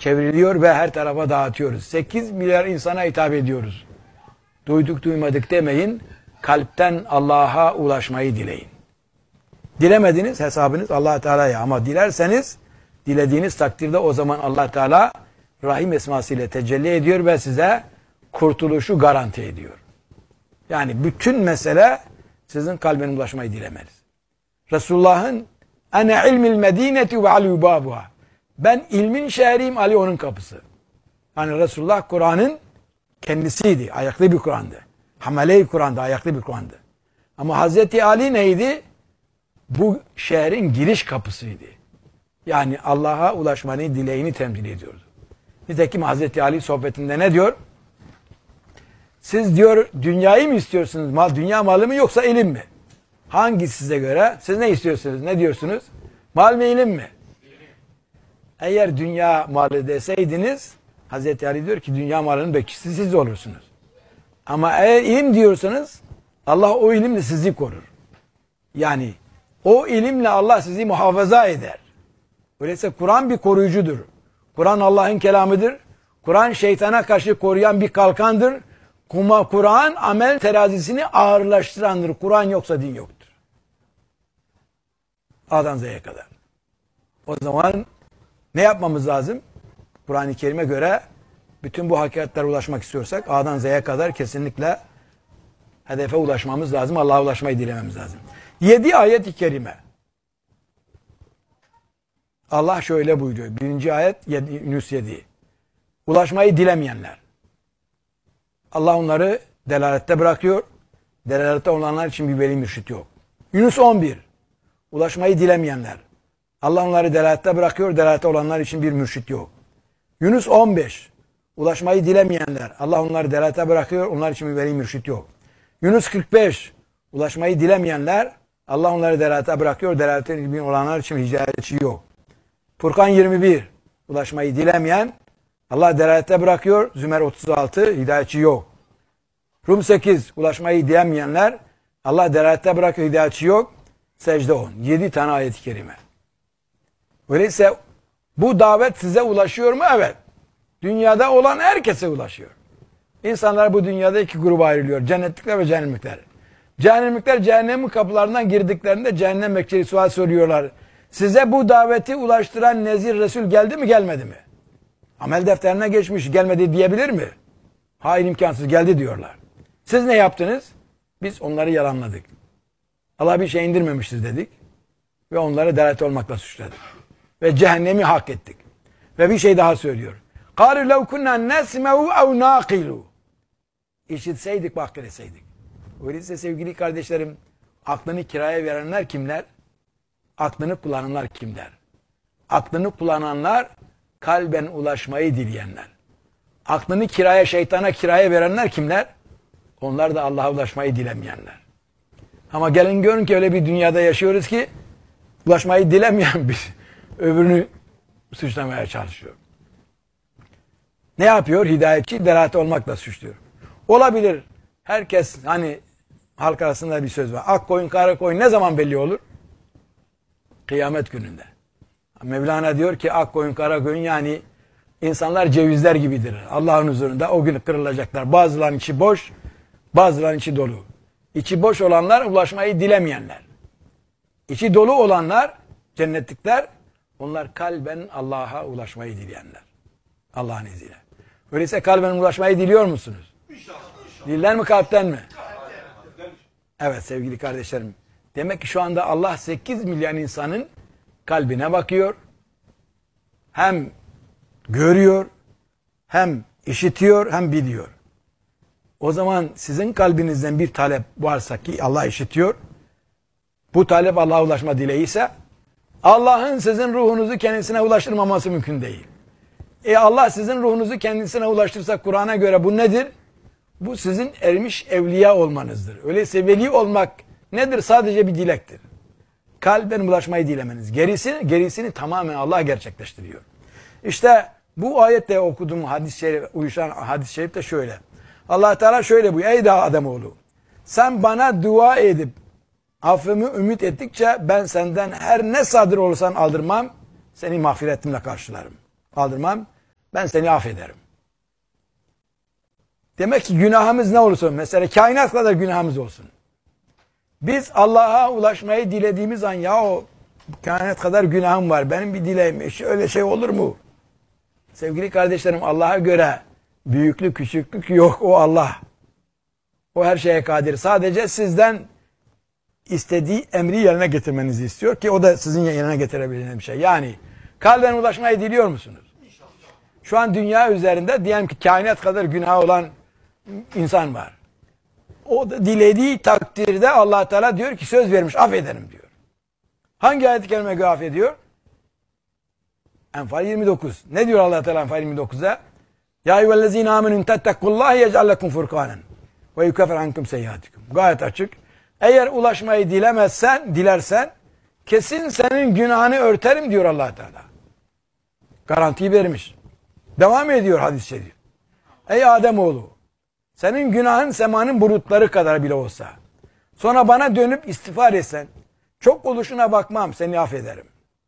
çevriliyor ve her tarafa dağıtıyoruz. 8 milyar insana hitap ediyoruz. Duyduk duymadık demeyin. Kalpten Allah'a ulaşmayı dileyin. Dilemediniz hesabınız Allah Teala'ya, ama dilerseniz dilediğiniz takdirde o zaman Allah Teala Rahim esmasıyla tecelli ediyor ve size kurtuluşu garanti ediyor. Yani bütün mesele sizin kalbine ulaşmayı dilemeniz. Resulullah'ın "Ene ilmil medineti ve Ali babuha." Ben ilmin şehriyim, Ali onun kapısı. Yani Resulullah Kur'an'ın kendisiydi. Ayaklı bir Kur'an'dı. Hamele-i Kur'an'dı, ayaklı bir Kur'an'dı. Ama Hazreti Ali neydi? Bu şehrin giriş kapısıydı. Yani Allah'a ulaşmanın dileğini temsil ediyordu. Nitekim Hazreti Ali sohbetinde ne diyor? Siz diyor dünyayı mı istiyorsunuz? Dünya malı mı yoksa ilim mi? Hangisi size göre? Siz ne istiyorsunuz? Ne diyorsunuz? Mal mı ilim mi? Eğer dünya malı deseydiniz Hazreti Ali diyor ki dünya malının bekçisi siz olursunuz. Ama eğer ilim diyorsanız Allah o ilimle sizi korur. Yani o ilimle Allah sizi muhafaza eder. Öyleyse Kur'an bir koruyucudur. Kur'an Allah'ın kelamıdır. Kur'an şeytana karşı koruyan bir kalkandır. Kur'an amel terazisini ağırlaştırandır. Kur'an yoksa din yoktur. A'dan Z'ye kadar. O zaman ne yapmamız lazım? Kur'an-ı Kerim'e göre bütün bu hakikatlere ulaşmak istiyorsak A'dan Z'ye kadar kesinlikle hedefe ulaşmamız lazım. Allah'a ulaşmayı dilememiz lazım. 7 ayet-i kerime. Allah şöyle buyuruyor. 1. ayet Yunus 7. Ulaşmayı dilemeyenler. Allah onları delalette bırakıyor. Delalette olanlar için bir veli mürşit yok. Yunus 11. Ulaşmayı dilemeyenler. Allah onları delalette bırakıyor. Delalette olanlar için bir mürşit yok. Yunus 15. Ulaşmayı dilemeyenler. Allah onları delalette bırakıyor. Onlar için bir veli mürşit yok. Yunus 45. Ulaşmayı dilemeyenler. Allah onları delalette bırakıyor. Delalette olanlar için hidayetçi yok. Furkan 21. Ulaşmayı dilemeyen. Allah delalette bırakıyor. Zümer 36. Hidayetçi yok. Rum 8. Ulaşmayı dilemeyenler. Allah delalette bırakıyor. Hidayetçi yok. Secde 10. 7 tane ayet-i kerime. Öyleyse bu davet size ulaşıyor mu? Evet. Dünyada olan herkese ulaşıyor. İnsanlar bu dünyada 2 gruba ayrılıyor. Cennetlikler ve cehennemlikler. Cehennemlikler cehennemin kapılarından girdiklerinde cehennem bekçileri sual soruyorlar. Size bu daveti ulaştıran Nezir Resul geldi mi gelmedi mi? Amel defterine geçmiş, gelmedi diyebilir mi? Hayır, imkansız, geldi diyorlar. Siz ne yaptınız? Biz onları yalanladık. Allah bir şey indirmemiştir dedik. Ve onları delalet olmakla suçladık. Ve cehennemi hak ettik. Ve bir şey daha söylüyor. قَالُوا لَوْ كُنَّا نَسْمَعُوا اَوْ نَاقِلُوا İşitseydik, bakir etseydik. Öyleyse sevgili kardeşlerim, aklını kiraya verenler kimler? Aklını kullananlar kimler? Aklını kullananlar, kalben ulaşmayı dileyenler. Aklını kiraya, şeytana kiraya verenler kimler? Onlar da Allah'a ulaşmayı dilemeyenler. Ama gelin görün ki öyle bir dünyada yaşıyoruz ki ulaşmayı dilemeyen bir öbürünü suçlamaya çalışıyor. Ne yapıyor? Hidayetçi, delalet olmakla suçluyor. Olabilir. Herkes, hani halk arasında bir söz var. Ak koyun, kara koyun ne zaman belli olur? Kıyamet gününde. Mevlana diyor ki ak koyun, kara koyun, yani insanlar cevizler gibidir. Allah'ın huzurunda o gün kırılacaklar. Bazılarının içi boş, bazılarının içi dolu. İçi boş olanlar ulaşmayı dilemeyenler. İçi dolu olanlar, cennetlikler, onlar kalben Allah'a ulaşmayı dileyenler. Allah'ın izniyle. Öyleyse kalben ulaşmayı diliyor musunuz? İnşallah. Dilden mi, kalpten mi? Kalpten. Evet sevgili kardeşlerim. Demek ki şu anda Allah 8 milyon insanın kalbine bakıyor. Hem görüyor, hem işitiyor, hem biliyor. O zaman sizin kalbinizden bir talep varsa ki Allah işitiyor, bu talep Allah'a ulaşma dileği ise Allah'ın sizin ruhunuzu kendisine ulaştırmaması mümkün değil. Allah sizin ruhunuzu kendisine ulaştırsa Kur'an'a göre bu nedir? Bu sizin ermiş evliya olmanızdır. Öyleyse veli olmak nedir? Sadece bir dilektir. Kalben ulaşmayı dilemeniz. Gerisini tamamen Allah gerçekleştiriyor. İşte bu ayette okuduğum hadis-i şerif, uyuşan hadis-i şerif de şöyle. Allah Teala şöyle buyuruyor. Ey Ademoğlu, sen bana dua edip affımı ümit ettikçe ben senden her ne sadır olursan aldırmam, seni mağfiretimle karşılarım. Aldırmam. ben seni affederim. Demek ki günahımız ne olursa olsun, mesela kainat kadar günahımız olsun. Biz Allah'a ulaşmayı dilediğimiz an, ya o kainat kadar günahım var, benim bir dileğim, öyle şey olur mu? Sevgili kardeşlerim, Allah'a göre büyüklük küçüklük yok, o Allah. O her şeye kadir. Sadece sizden istediği emri yerine getirmenizi istiyor ki o da sizin yerine getirebileceğiniz bir şey. Yani kalben ulaşmayı diliyor musunuz? Şu an dünya üzerinde diyelim ki kainat kadar günah olan insan var. O da dilediği takdirde Allah Teala diyor ki söz vermiş, affederim diyor. Hangi ayet-i kerime göre affediyor? Enfal 29. Ne diyor Allah Teala Enfal 29'da? Ya eyyühellezine amenun tettekullahi yec'al lekum furkanen ve yukeffir ankum seyyiatikum. Gayet açık. Eğer ulaşmayı dilersen kesin senin günahını örterim diyor Allah Teala. Garantiyi vermiş. Devam ediyor hadis-i şerif. Ey Ademoğlu, senin günahın semanın bulutları kadar bile olsa, sonra bana dönüp istiğfar etsen, çok oluşuna bakmam, seni affederim.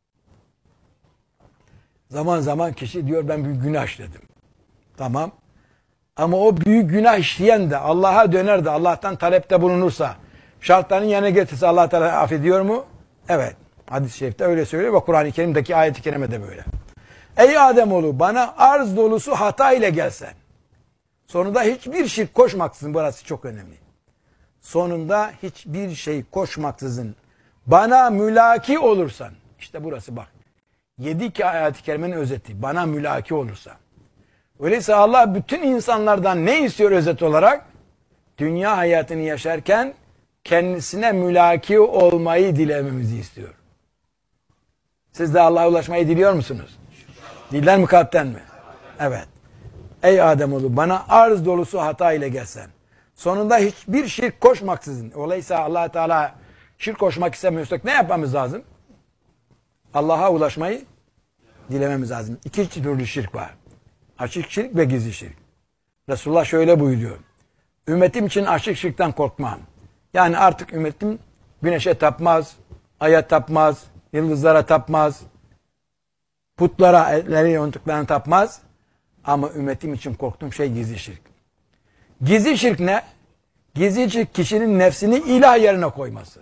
Zaman zaman kişi diyor ben büyük günah işledim. Tamam. Ama o büyük günah işleyen de Allah'a döner de Allah'tan talepte bulunursa, şartlarını yerine getirse Allah Teala affediyor mu? Evet. Hadis-i şerifte öyle söylüyor ve Kur'an-ı Kerim'deki ayet-i kerime de böyle. Ey Ademoğlu, bana arz dolusu hata ile gelsen, sonunda hiçbir şirk koşmaksızın, burası çok önemli. Sonunda hiçbir şey koşmaksızın bana mülaki olursan, işte burası bak. 7 ayet-i kerimenin özeti, bana mülaki olursa. Öyleyse Allah bütün insanlardan ne istiyor özet olarak? Dünya hayatını yaşarken kendisine mülaki olmayı dilememizi istiyor. Siz de Allah'a ulaşmayı diliyor musunuz? Dilden mi kalpten mi? Evet. Ey Ademoğlu, bana arz dolusu hata ile gelsen, sonunda hiçbir şirk koşmaksızın, dolayısıyla Allah Teala şirk koşmak istemiyorsak ne yapmamız lazım? Allah'a ulaşmayı dilememiz lazım. 2 türlü şirk var. Açık şirk ve gizli şirk. Resulullah şöyle buyuruyor. Ümmetim için açık şirkten korkmam. Yani artık ümmetim güneşe tapmaz, aya tapmaz, yıldızlara tapmaz, putlara, elleri yontuklarına tapmaz. Ama ümmetim için korktuğum şey gizli şirk. Gizli şirk ne? Gizli şirk kişinin nefsini ilah yerine koyması.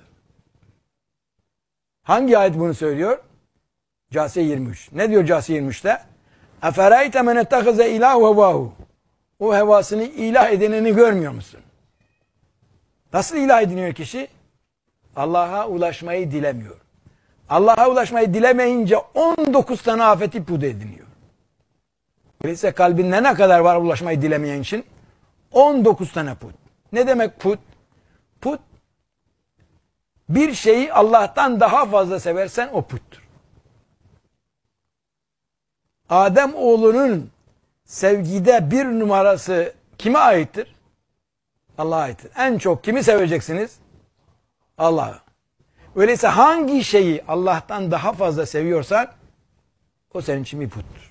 Hangi ayet bunu söylüyor? Câsiye 23. Ne diyor Câsiye 23'te? اَفَرَيْتَ مَنَ اتَّخَذَ اِلَٰهُ هَوَاهُ. O hevasını ilah edineni görmüyor musun? Nasıl ilah ediniyor kişi? Allah'a ulaşmayı dilemiyor. Allah'a ulaşmayı dilemeyince 19 tane afeti put ediniyor. Öyleyse kalbinde ne kadar var ulaşmayı dilemeyen için? 19 tane put. Ne demek put? Put, bir şeyi Allah'tan daha fazla seversen o puttur. Adem oğlunun sevgide 1 numarası kime aittir? Allah'a aittir. En çok kimi seveceksiniz? Allah'ı. Öyleyse hangi şeyi Allah'tan daha fazla seviyorsan o senin için bir puttur.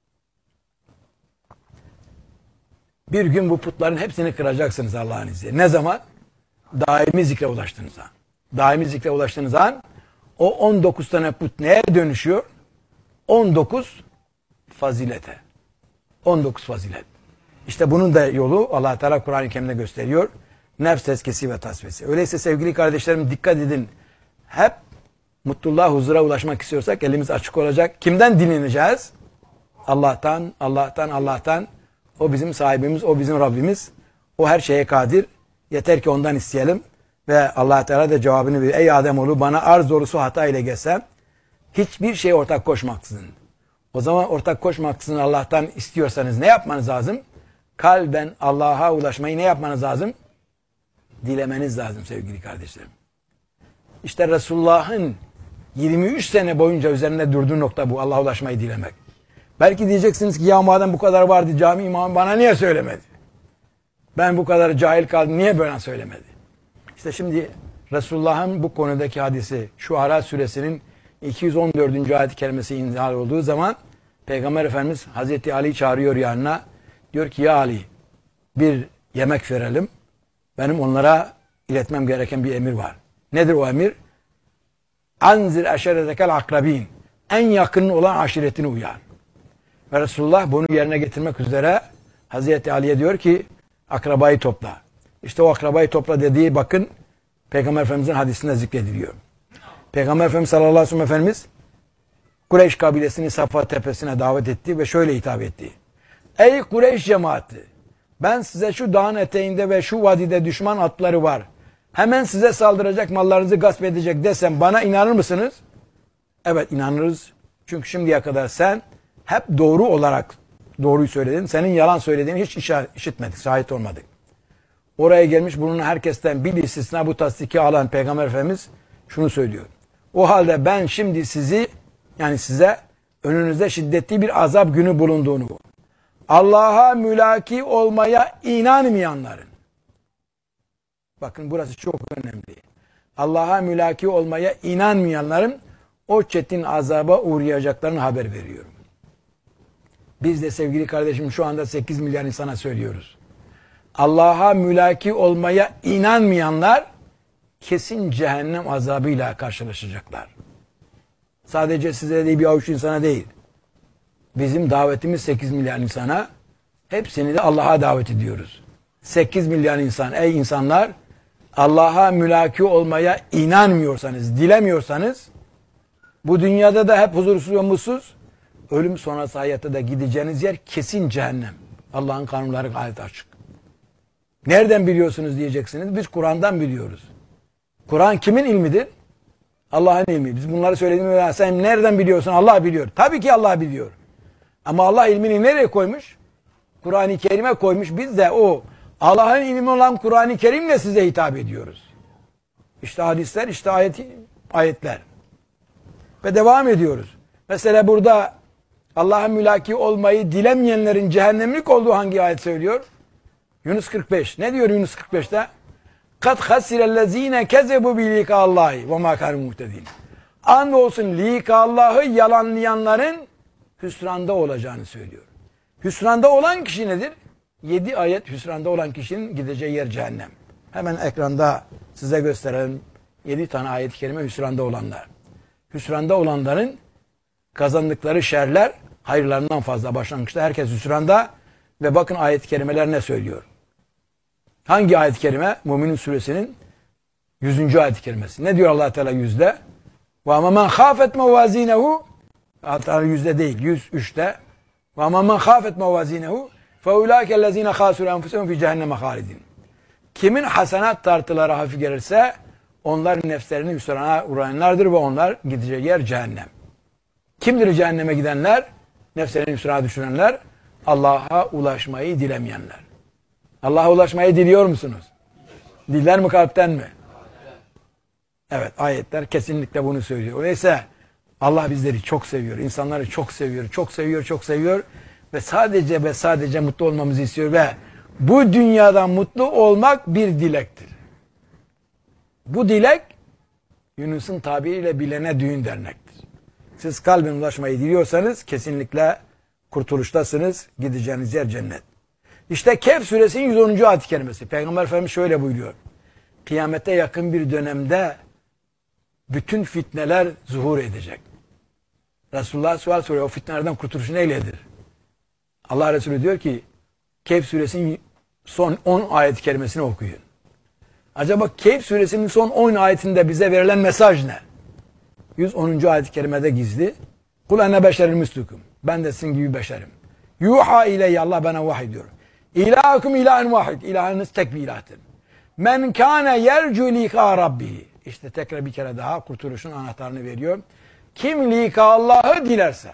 Bir gün bu putların hepsini kıracaksınız Allah'ın izniyle. Ne zaman? Daimi zikre ulaştığınız an. Daimi zikre ulaştığınız an o 19 tane put neye dönüşüyor? 19 fazilete. 19 fazilet. İşte bunun da yolu Allah Teala Kur'an-ı Kerim'de gösteriyor. Nefs tezkiyesi ve tasfiyesi. Öyleyse sevgili kardeşlerim dikkat edin. Hep mutluluğa, huzura ulaşmak istiyorsak elimiz açık olacak. Kimden dinleneceğiz? Allah'tan, Allah'tan, Allah'tan. O bizim sahibimiz, o bizim Rabbimiz. O her şeye kadir. Yeter ki ondan isteyelim. Ve Allah Teala da cevabını verir. Ey Ademoğlu, bana arz dolusu hata ile gelsem hiçbir şeye ortak koşmaksızın. O zaman ortak koşmaksızın Allah'tan istiyorsanız ne yapmanız lazım? Kalben Allah'a ulaşmayı ne yapmanız lazım? Dilemeniz lazım sevgili kardeşlerim. İşte Resulullah'ın 23 sene boyunca üzerinde durduğu nokta bu. Allah'a ulaşmayı dilemek. Belki diyeceksiniz ki ya madem bu kadar vardı cami imamı bana niye söylemedi? Ben bu kadar cahil kaldım niye böyle söylemedi? İşte şimdi Resulullah'ın bu konudaki hadisi Şuara suresinin 214. ayet-i kerimesi inzal olduğu zaman Peygamber Efendimiz Hazreti Ali'yi çağırıyor yanına. Diyor ki ya Ali bir yemek verelim. Benim onlara iletmem gereken bir emir var. Nedir o emir? Anzir eşeretekel akrabin. En yakın olan aşiretini uyar. Ve Resulullah bunu yerine getirmek üzere Hazreti Ali'ye diyor ki akrabayı topla. İşte o akrabayı topla dediği bakın Peygamber Efendimiz'in hadisinde zikrediliyor. Peygamber Efendimiz sallallahu aleyhi ve sellem Efendimiz Kureyş kabilesini Safa tepesine davet etti ve şöyle hitap etti. Ey Kureyş cemaati! Ben size şu dağın eteğinde ve şu vadide düşman atları var. Hemen size saldıracak, mallarınızı gasp edecek desem bana inanır mısınız? Evet inanırız. Çünkü şimdiye kadar sen hep doğru olarak doğruyu söyledin. Senin yalan söylediğini hiç işitmedik, şahit olmadık. Oraya gelmiş bunun herkesten bir istisna bu tasdiki alan Peygamber Efendimiz şunu söylüyor. O halde ben şimdi size önünüzde şiddetli bir azap günü bulunduğunu, Allah'a mülaki olmaya inanmayanların, bakın burası çok önemli. Allah'a mülaki olmaya inanmayanların o çetin azaba uğrayacaklarını haber veriyorum. Biz de sevgili kardeşim şu anda 8 milyar insana söylüyoruz. Allah'a mülaki olmaya inanmayanlar kesin cehennem azabıyla karşılaşacaklar. Sadece size değil bir avuç insana değil. Bizim davetimiz 8 milyar insana. Hepsini de Allah'a davet ediyoruz. 8 milyar insan ey insanlar Allah'a mülaki olmaya inanmıyorsanız, dilemiyorsanız bu dünyada da hep huzursuz ve mutsuz, ölüm sonrası hayatta da gideceğiniz yer kesin cehennem. Allah'ın kanunları gayet açık. Nereden biliyorsunuz diyeceksiniz. Biz Kur'an'dan biliyoruz. Kur'an kimin ilmidir? Allah'ın ilmi. Biz bunları söylediğimizde sen nereden biliyorsun? Allah biliyor. Tabii ki Allah biliyor. Ama Allah ilmini nereye koymuş? Kur'an-ı Kerim'e koymuş. Biz de o Allah'ın ilmi olan Kur'an-ı Kerim'le size hitap ediyoruz. İşte hadisler, işte ayetler. Ve devam ediyoruz. Mesela burada Allah'a mülaki olmayı dilemeyenlerin cehennemlik olduğu hangi ayet söylüyor? Yunus 45. Ne diyor Yunus 45'te? Kad hasirellezine kezebu bi likallahi ve ma kanu muhtedin. Andolsun likallahı yalanlayanların hüsranda olacağını söylüyor. Hüsranda olan kişi nedir? 7 ayet hüsranda olan kişinin gideceği yer cehennem. Hemen ekranda size gösterelim. 7 tane ayet-i kerime hüsranda olanlar. Hüsranda olanların kazandıkları şerler hayırlarından fazla. Başlangıçta herkes hüsranda ve bakın ayet-i kerimeler ne söylüyor? Hangi ayet-i kerime? Müminun suresinin 100. ayet-i kerimesi. Ne diyor Allah Teala 100'de? Ve ama men khafet mevazinehu, hatta 100'de değil 103'te. Ve ama men khafet mevazinehu fe ulaikellezine khasuru enfusehum fi cehenneme halidin. Kimin hasenat tartıları hafif gelirse onlar nefslerini hüsrana uğrayanlardır ve onlar gideceği yer cehennem. Kimdir cehenneme gidenler? Nefslerini hüsrana düşürenler, Allah'a ulaşmayı dilemeyenler. Allah'a ulaşmayı diliyor musunuz? Diller mi kalpten mi? Evet ayetler kesinlikle bunu söylüyor. Öyleyse Allah bizleri çok seviyor. İnsanları çok seviyor. Çok seviyor, çok seviyor. Ve sadece mutlu olmamızı istiyor. Ve bu dünyadan mutlu olmak bir dilektir. Bu dilek Yunus'un tabiriyle bilene düğün dernektir. Siz kalbine ulaşmayı diliyorsanız kesinlikle kurtuluştasınız. Gideceğiniz yer cennet. İşte Kehf suresinin 110. ayet-i kerimesi. Peygamber Efendimiz şöyle buyuruyor. Kıyamete yakın bir dönemde bütün fitneler zuhur edecek. Resulullah sual soruyor. O fitnelerden kurtuluşu neyledir? Allah Resulü diyor ki Kehf suresinin son 10 ayet-i kerimesini okuyun. Acaba Kehf suresinin son 10 ayetinde bize verilen mesaj ne? 110. ayet-i kerimede gizli. Kul ene beşerin mislukum. Ben de sizin gibi beşerim. Yuha ileyye, Allah bana vahiy diyor. İlahukum ilahen vahid. İlahınız tek bir ilahtır. Men kâne yercu lika rabbihi. İşte tekrar bir kere daha kurtuluşun anahtarını veriyor. Kim lika Allah'ı dilerse.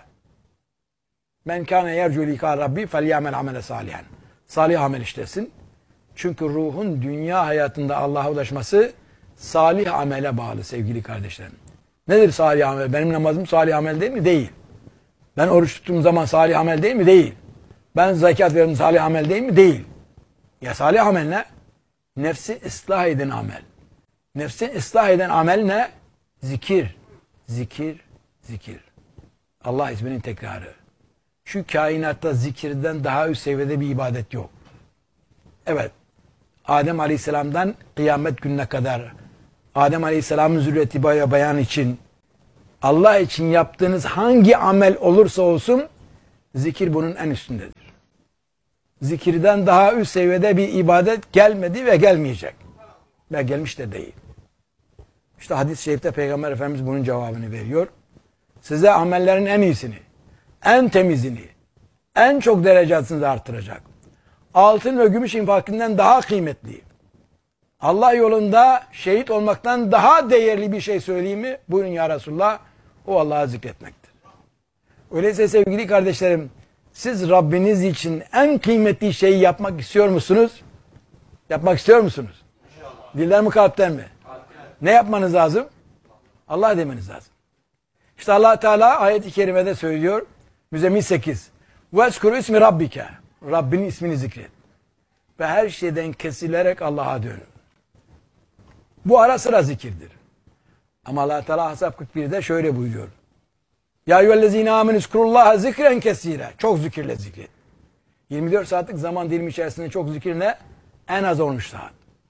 Men kâne yercu lika rabbi fel ya'mel amele salihen. Salih amel işlesin. Çünkü ruhun dünya hayatında Allah'a ulaşması salih amele bağlı sevgili kardeşlerim. Nedir salih amel? Benim namazım salih amel değil mi? Değil. Ben oruç tuttuğum zaman salih amel değil mi? Değil. Ben zekat veririm salih amel değil mi? Değil. Ya salih amel ne? Nefsi ıslah eden amel. Nefsi ıslah eden amel ne? Zikir. Zikir. Zikir. Allah isminin tekrarı. Şu kainatta zikirden daha üst seviyede bir ibadet yok. Evet. Adem Aleyhisselam'dan kıyamet gününe kadar Adem Aleyhisselam'ın zürriyeti bayan için Allah için yaptığınız hangi amel olursa olsun Zikir bunun en üstündedir. Zikirden daha üst seviyede bir ibadet gelmedi ve gelmeyecek. Ve gelmiş de değil. İşte hadis-i şerifte Peygamber Efendimiz bunun cevabını veriyor. Size amellerin en iyisini, en temizini, en çok derecesini artıracak. Altın ve gümüş infakından daha kıymetli. Allah yolunda şehit olmaktan daha değerli bir şey söyleyeyim mi? Buyurun ya Resulullah. O Allah'ı zikretmektir. Öyleyse sevgili kardeşlerim, siz Rabbiniz için en kıymetli şeyi yapmak istiyor musunuz? Yapmak istiyor musunuz? İnşallah. Dilden mi kalpten mi? Kalpten. Ne yapmanız lazım? Allah demeniz lazım. İşte Allah Teala ayet-i kerimede söylüyor. Müzzemmil 8. وَاذْكُرُ ismi Rabbike. Rabbinin ismini zikret. Ve her şeyden kesilerek Allah'a dönün. Bu ara sıra zikirdir. Ama Allah Teala Ahzab 41'de şöyle buyuruyor. Ya eyyühellezine amenü zkurullaha zikren kesire. Çok zikirle zikret. 24 saatlik zaman dilimi içerisinde çok zikir ne? En az 13 saat.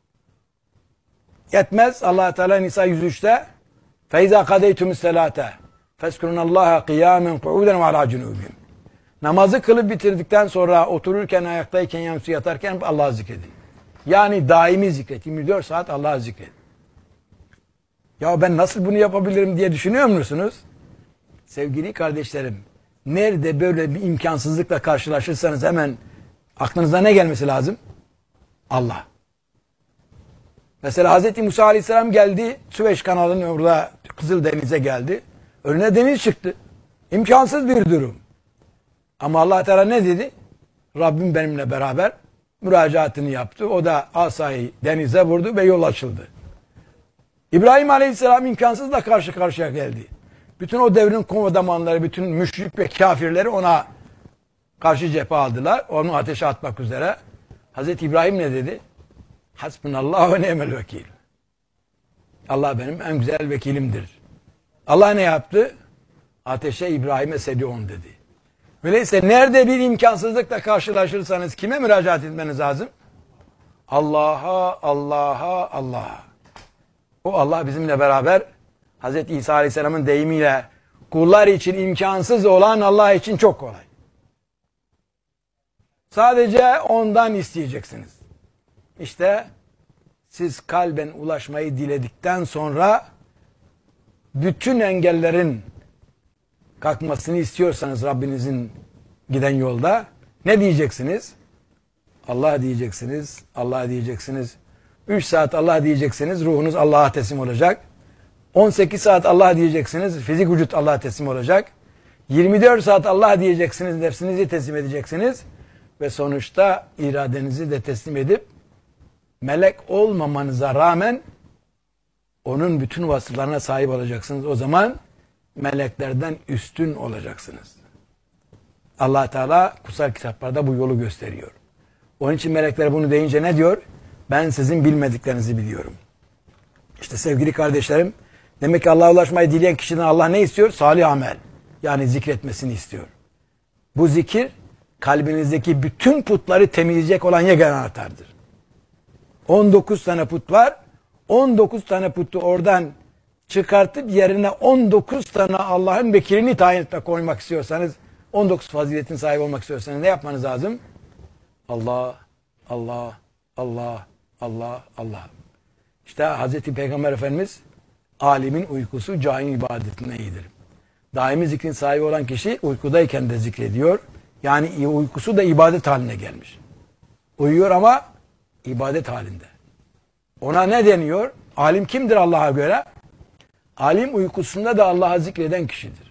Yetmez. Allah Teala Nisa 103'te feiza kadeytumus selate fezkurunallaha kıyamen qu'uden ve ala cunubihim. Namazı kılıp bitirdikten sonra otururken, ayaktayken, yansı yatarken Allah'ı zikredin. Yani daimi zikret. 24 saat Allah'ı zikret. Ya ben nasıl bunu yapabilirim diye düşünüyor musunuz? Sevgili kardeşlerim, nerede böyle bir imkansızlıkla karşılaşırsanız hemen aklınıza ne gelmesi lazım? Allah. Mesela Hz. Musa Aleyhisselam geldi, Süveyş kanalının orada Kızıldeniz'e geldi. Önüne deniz çıktı. İmkansız bir durum. Ama Allah Teala ne dedi? Rabbim benimle beraber müracaatını yaptı. O da asayı denize vurdu ve yol açıldı. İbrahim Aleyhisselam imkansızla karşı karşıya geldi. Bütün o devrin komutanları, bütün müşrik ve kafirleri ona karşı cephe aldılar. Onu ateşe atmak üzere. Hazreti İbrahim ne dedi? Hasbunallah ve ni'mel vekil. Allah benim en güzel vekilimdir. Allah ne yaptı? Ateşe İbrahim'e sediyon dedi. Öyleyse nerede bir imkansızlıkla karşılaşırsanız kime müracaat etmeniz lazım? Allah'a, Allah'a, Allah'a. O Allah bizimle beraber. Hz. İsa Aleyhisselam'ın deyimiyle kullar için imkansız olan Allah için çok kolay. Sadece ondan isteyeceksiniz. İşte siz kalben ulaşmayı diledikten sonra bütün engellerin kalkmasını istiyorsanız Rabbinizin giden yolda ne diyeceksiniz? Allah diyeceksiniz, Allah diyeceksiniz. 3 saat Allah diyeceksiniz, ruhunuz Allah'a teslim olacak. 18 saat Allah diyeceksiniz, fizik vücut Allah'a teslim olacak. 24 saat Allah diyeceksiniz, nefsinizi teslim edeceksiniz. Ve sonuçta iradenizi de teslim edip melek olmamanıza rağmen onun bütün vasıflarına sahip olacaksınız. O zaman meleklerden üstün olacaksınız. Allah Teala kutsal kitaplarda bu yolu gösteriyor. Onun için melekler bunu deyince ne diyor? Ben sizin bilmediklerinizi biliyorum. İşte sevgili kardeşlerim, demek ki Allah'a ulaşmayı dileyen kişiden Allah ne istiyor? Salih amel. Yani zikretmesini istiyor. Bu zikir kalbinizdeki bütün putları temizleyecek olan yegane anahtardır. 19 tane put var. 19 tane putu oradan çıkartıp yerine 19 tane Allah'ın vekilini tayin etmek koymak istiyorsanız, 19 faziletin sahibi olmak istiyorsanız ne yapmanız lazım? Allah, Allah, Allah, Allah, Allah. İşte Hz. Peygamber Efendimiz alimin uykusu cahilin ibadetinden iyidir. Daimi zikrin sahibi olan kişi uykudayken de zikrediyor. Yani uykusu da ibadet haline gelmiş. Uyuyor ama ibadet halinde. Ona ne deniyor? Alim kimdir Allah'a göre? Alim uykusunda da Allah'a zikreden kişidir.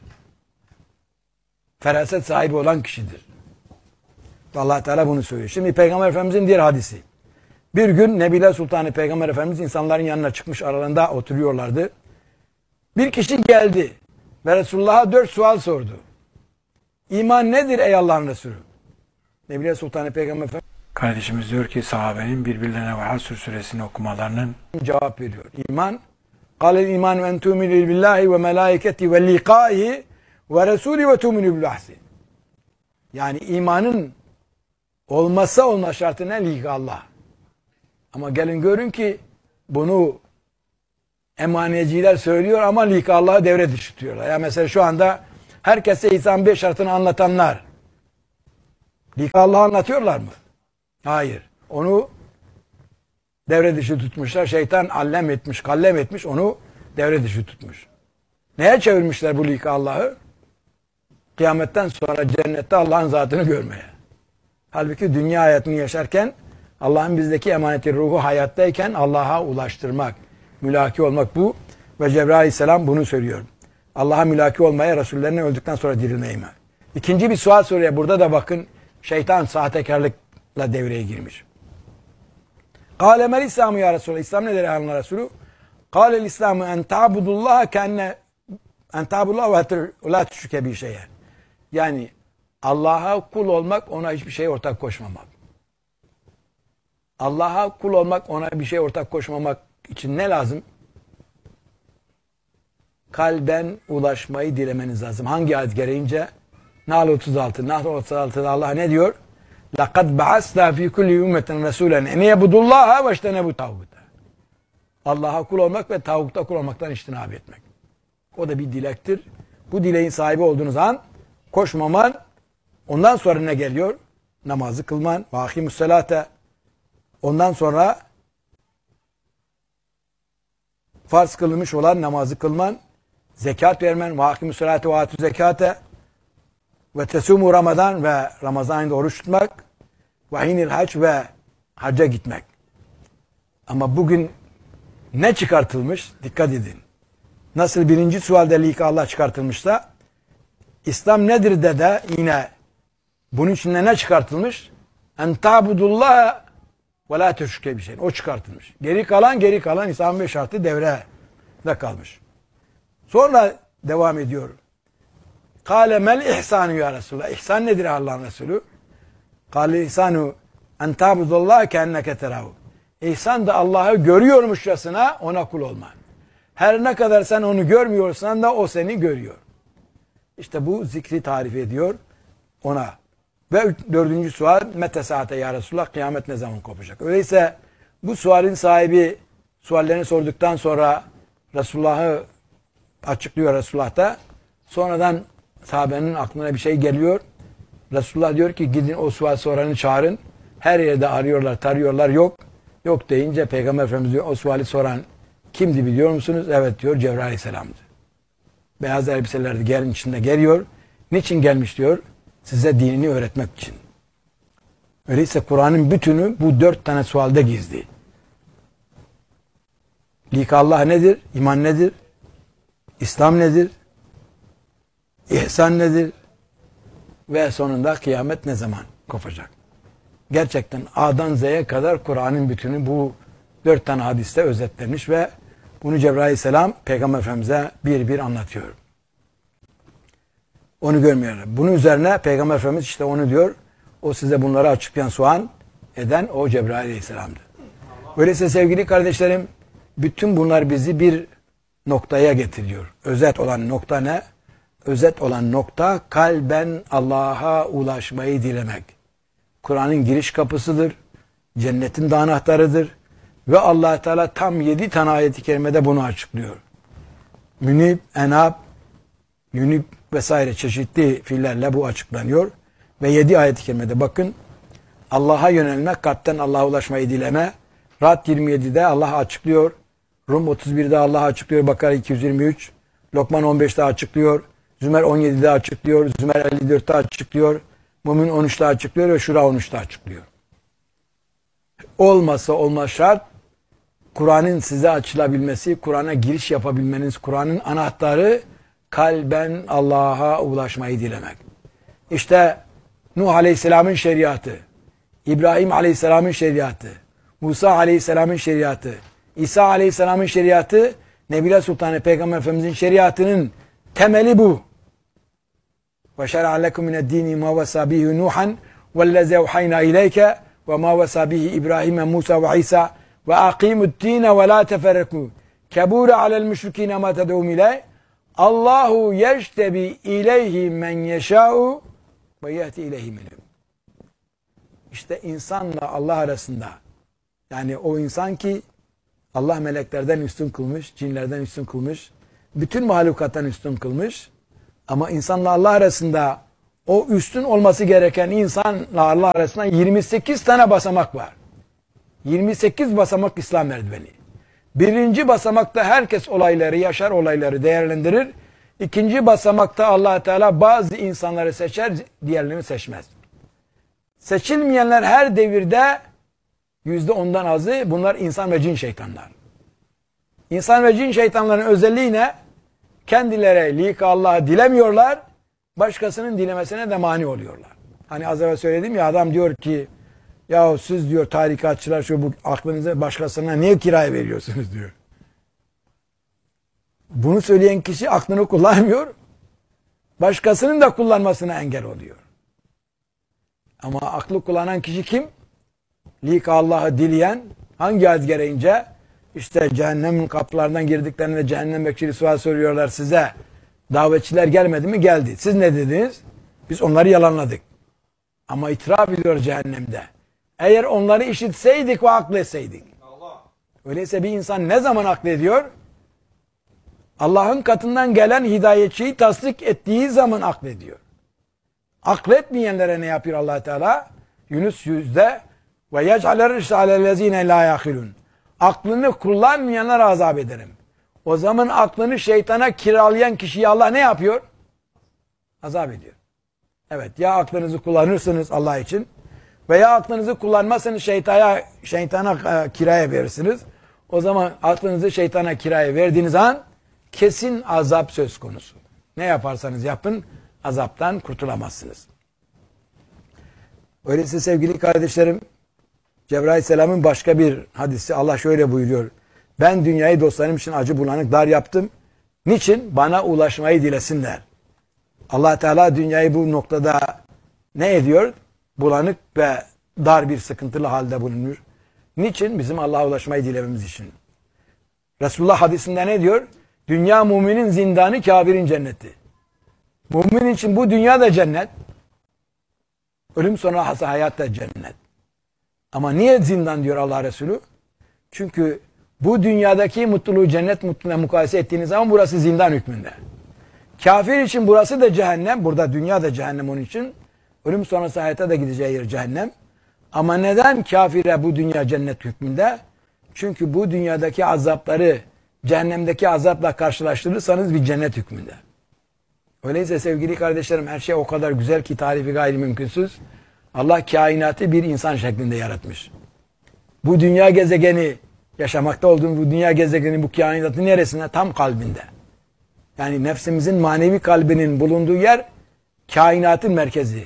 Feraset sahibi olan kişidir. Allah Teala bunu söylüyor. Şimdi Peygamber Efendimizin diğer hadisi. Bir gün Nebile Sultanı Peygamber Efendimiz insanların yanına çıkmış, aralarında oturuyorlardı. Bir kişi geldi ve Resulullah'a 4 sual sordu. İman nedir ey Allah'ın Resulü? Nebile Sultanı Peygamber Efendimiz kardeşimiz diyor ki sahabenin birbirlerine ve Hasr suresini okumalarının cevap veriyor. İman قَالَ الْاِيمَانُ اَنْ تُؤْمِنُوا بِاللّٰهِ وَمَلَائِكَتِهِ وَلِقَائِهِ وَرَسُولِهِ وَتُؤْمِنُوا بِالْبَعْثِ. Yani imanın olmazsa olmaz şartı ne? Lik Allah. Ama gelin görün ki bunu emaniyeciler söylüyor ama lik Allah'a devre dışı tutuyorlar. Yani mesela şu anda herkese İsa'nın 5 şartını anlatanlar, Allah'ı anlatıyorlar mı? Hayır. Onu devre dışı tutmuşlar. Şeytan allem etmiş, kallem etmiş, onu devre dışı tutmuş. Neye çevirmişler bu lika Allah'ı? Kıyametten sonra cennette Allah'ın zatını görmeye. Halbuki dünya hayatını yaşarken Allah'ın bizdeki emaneti ruhu hayattayken Allah'a ulaştırmak, mülaki olmak bu. Ve Cebrail Aleyhisselam bunu söylüyor. Allah'a mülaki olmaya, Resullerine öldükten sonra dirilmeyi mi? İkinci bir sual soruyor. Burada da bakın şeytan sahtekarlıkla devreye girmiş. Kâle mel İslamu ya Resulallah. İslam nedir ya Allah Resulü? Kâle'l İslamu en ta'budullaha kenne en ta'budullaha ve la tüşrike bir şeye. Yani Allah'a kul olmak, ona hiçbir şey ortak koşmamak. Allah'a kul olmak, ona bir şey ortak koşmamak için ne lazım? Kalben ulaşmayı dilemeniz lazım. Hangi ayet gereğince? Nahl 36. Nahl 36'da Allah ne diyor? لَقَدْ بَعَسْنَا ف۪ي كُلِّ اُمَّةٍ رَسُولًا اَنْ يَبُدُ اللّٰهَ وَاجْتَنَبُوا تَعْبُدَ. Allah'a kul olmak ve tağutta kul olmaktan iştinab etmek. O da bir dilektir. Bu dileğin sahibi olduğunuz an koşmaman, ondan sonra ne geliyor? Namazı kılman, vahimus selate. Ondan sonra farz kılınmış olan namazı kılman, zekat vermen, vahimus selate ve atü zekate ve tesumu Ramazan ve Ramazan ayında oruç tutmak, vahinil hac ve hacca gitmek. Ama bugün ne çıkartılmış? Dikkat edin. Nasıl birinci sualde lika Allah çıkartılmışsa, İslam nedir de yine bunun içinde ne çıkartılmış? En ta'budullah ve la tüşrike bir şey. O çıkartılmış. Geri kalan İslam'ın 5 şartı devrede kalmış. Sonra devam ediyor. Kâle mel ihsanu ya Resulallah. İhsan nedir Allah'ın Resulü? Kâle ihsanu en ta'budullah keenneke terahu. İhsan da Allah'ı görüyormuşçasına ona kul olma. Her ne kadar sen onu görmüyorsan da o seni görüyor. İşte bu zikri tarif ediyor ona. Ve dördüncü sual, mete saate ya Resulullah, kıyamet ne zaman kopacak? Öyleyse bu sualin sahibi suallerini sorduktan sonra Resulullah'ı açıklıyor Resulullah'ta. Sonradan sahabenin aklına bir şey geliyor. Resulullah diyor ki gidin o sual soranı çağırın. Her yerde arıyorlar, tarıyorlar, yok. Yok deyince Peygamber Efendimiz diyor o suali soran kimdi biliyor musunuz? Evet diyor, Cebrail Aleyhisselam'dı. Beyaz elbiselerdi, gelin içinde geliyor. Niçin gelmiş diyor? Size dinini öğretmek için. Öyleyse Kur'an'ın bütünü bu 4 tane sualde gizli. Lika Allah nedir? İman nedir? İslam nedir? İhsan nedir? Ve sonunda kıyamet ne zaman kopacak? Gerçekten A'dan Z'ye kadar Kur'an'ın bütünü bu 4 tane hadiste özetlenmiş ve bunu Cebrail Aleyhisselam Peygamber Efendimiz'e bir bir anlatıyor. Onu görmüyorlar. Bunun üzerine Peygamber Efendimiz işte onu diyor. O size bunları açıklayan sual eden o Cebrail Aleyhisselam'dı. Öyleyse sevgili kardeşlerim, bütün bunlar bizi bir noktaya getiriyor. Özet olan nokta ne? Özet olan nokta kalben Allah'a ulaşmayı dilemek. Kur'an'ın giriş kapısıdır. Cennetin de anahtarıdır. Ve Allah Teala tam 7 tane ayet-i kerimede bunu açıklıyor. Münib, enab, yünib vesaire çeşitli fiillerle bu açıklanıyor. Ve 7 ayet-i kerimede bakın. Allah'a yönelmek, kalpten Allah'a ulaşmayı dileme. Ra'd 27'de Allah açıklıyor. Rum 31'de Allah açıklıyor. Bakara 223. Lokman 15'te açıklıyor. Zümer 17'de açıklıyor. Zümer 54'te açıklıyor. Mümin 13'te açıklıyor ve Şura 13'te açıklıyor. Olmazsa olmaz şart Kur'an'ın size açılabilmesi, Kur'an'a giriş yapabilmeniz, Kur'an'ın anahtarı kalben Allah'a ulaşmayı dilemek. İşte Nuh Aleyhisselam'ın şeriatı, İbrahim Aleyhisselam'ın şeriatı, Musa Aleyhisselam'ın şeriatı, İsa Aleyhisselam'ın şeriatı, Nebiler Sultanı Peygamber Efendimiz'in şeriatının temeli bu. وَشَرَعَ لَكُمْ مِنَ الدِّينِ مَا وَسَى بِهِ نُوحًا وَالَّذِي أَوْحَيْنَا إِلَيْكَ وَمَا وَسَى بِهِ إِبْرَاهِيمَ مُوسَى وَعِيسَى وَأَقِيمُوا الدِّينَ وَلَا تَفَرَّقُوا كَبُورَ عَلَى الْمُشْرِكِينَ مَا تَدْعُوهُمْ إِلَيْهِ اللّٰهُ يَجْتَبِي إِلَيْهِ مَنْ يَشَاءُ وَيَأْتِي إِلَيْهِ مِنْهُمْ. İşte insanla Allah arasında, yani o insan ki Allah meleklerden üstün kılmış, cinlerden üstün kılmış, bütün mahlukattan üstün kılmış, ama insanla Allah arasında O üstün olması gereken insanla Allah arasında 28 tane basamak var. 28 basamak İslam merdiveni. Birinci basamakta herkes olayları yaşar, olayları değerlendirir. İkinci basamakta Allah Teala bazı insanları seçer, diğerlerini seçmez. Seçilmeyenler her devirde %10'dan azı, bunlar insan ve cin şeytanlar. İnsan ve cin şeytanların özelliği ne? Kendileri lik Allah'ı dilemiyorlar, başkasının dilemesine de mani oluyorlar. Hani az evvel söyledim ya, adam diyor ki, ya siz diyor tarikatçılar şu bu aklınızı başkasına niye kiraya veriyorsunuz diyor. Bunu söyleyen kişi aklını kullanmıyor, başkasının da kullanmasına engel oluyor. Ama aklı kullanan kişi kim? Lik Allah'ı dileyen, hangi ayet gereğince? İşte cehennemin kapılarından girdiklerinde cehennem bekçili sual soruyorlar size. Davetçiler gelmedi mi? Geldi. Siz ne dediniz? Biz onları yalanladık. Ama itiraf ediyor cehennemde. Eğer onları işitseydik ve akletseydik. Öyleyse bir insan ne zaman aklediyor? Allah'ın katından gelen hidayetçiyi tasdik ettiği zaman aklediyor. Akletmeyenlere ne yapıyor Allah Teala? Yunus 100'de ve yec'aler risalellezine la yahilun. Aklını kullanmayanlara azap ederim. O zaman aklını şeytana kiralayan kişiyi Allah ne yapıyor? Azap ediyor. Evet, ya aklınızı kullanırsınız Allah için veya aklınızı kullanmazsanız şeytana kiraya verirsiniz. O zaman aklınızı şeytana kiraya verdiğiniz an kesin azap söz konusu. Ne yaparsanız yapın azaptan kurtulamazsınız. Öyleyse sevgili kardeşlerim, Cebrail Aleyhisselam'ın başka bir hadisi Allah şöyle buyuruyor. Ben dünyayı dostlarım için acı bulanık dar yaptım. Niçin? Bana ulaşmayı dilesinler. Allah Teala dünyayı bu noktada ne ediyor? Bulanık ve dar bir sıkıntılı halde bulunur. Niçin? Bizim Allah'a ulaşmayı dilememiz için. Resulullah hadisinde ne diyor? Dünya müminin zindanı, kafirin cenneti. Mümin için bu dünya da cennet. Ölüm sonrası hayat da cennet. Ama niye zindan diyor Allah Resulü? Çünkü bu dünyadaki mutluluğu cennet mutluluğuna mukayese ettiğiniz zaman burası zindan hükmünde. Kafir için burası da cehennem. Burada dünya da cehennem onun için. Ölüm sonrası hayata da gideceği yer cehennem. Ama neden kafire bu dünya cennet hükmünde? Çünkü bu dünyadaki azapları cehennemdeki azapla karşılaştırırsanız bir cennet hükmünde. Öyleyse sevgili kardeşlerim, her şey o kadar güzel ki tarifi gayri mümkünsüz. Allah kainatı bir insan şeklinde yaratmış. Bu dünya gezegeni, yaşamakta olduğumuz bu dünya gezegeni, bu kainatın neresinde? Tam kalbinde. Yani nefsimizin manevi kalbinin bulunduğu yer kainatın merkezi.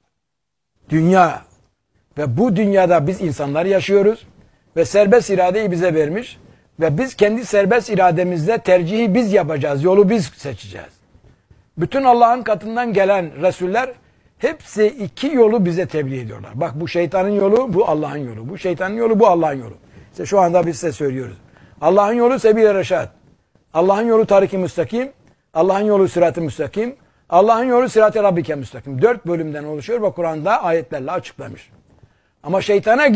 Dünya. Ve bu dünyada biz insanlar yaşıyoruz. Ve serbest iradeyi bize vermiş. Ve biz kendi serbest irademizle tercihi biz yapacağız. Yolu biz seçeceğiz. Bütün Allah'ın katından gelen Resuller hepsi iki yolu bize tebliğ ediyorlar. Bak, bu şeytanın yolu, bu Allah'ın yolu. Bu şeytanın yolu, bu Allah'ın yolu. İşte şu anda biz size söylüyoruz. Allah'ın yolu sebil-i reşad. Allah'ın yolu tarik-i müstakim. Allah'ın yolu sırat-ı müstakim. Allah'ın yolu sırat-ı rabbike müstakim. 4 bölümden oluşuyor ve Kur'an'da ayetlerle açıklamış. Ama şeytana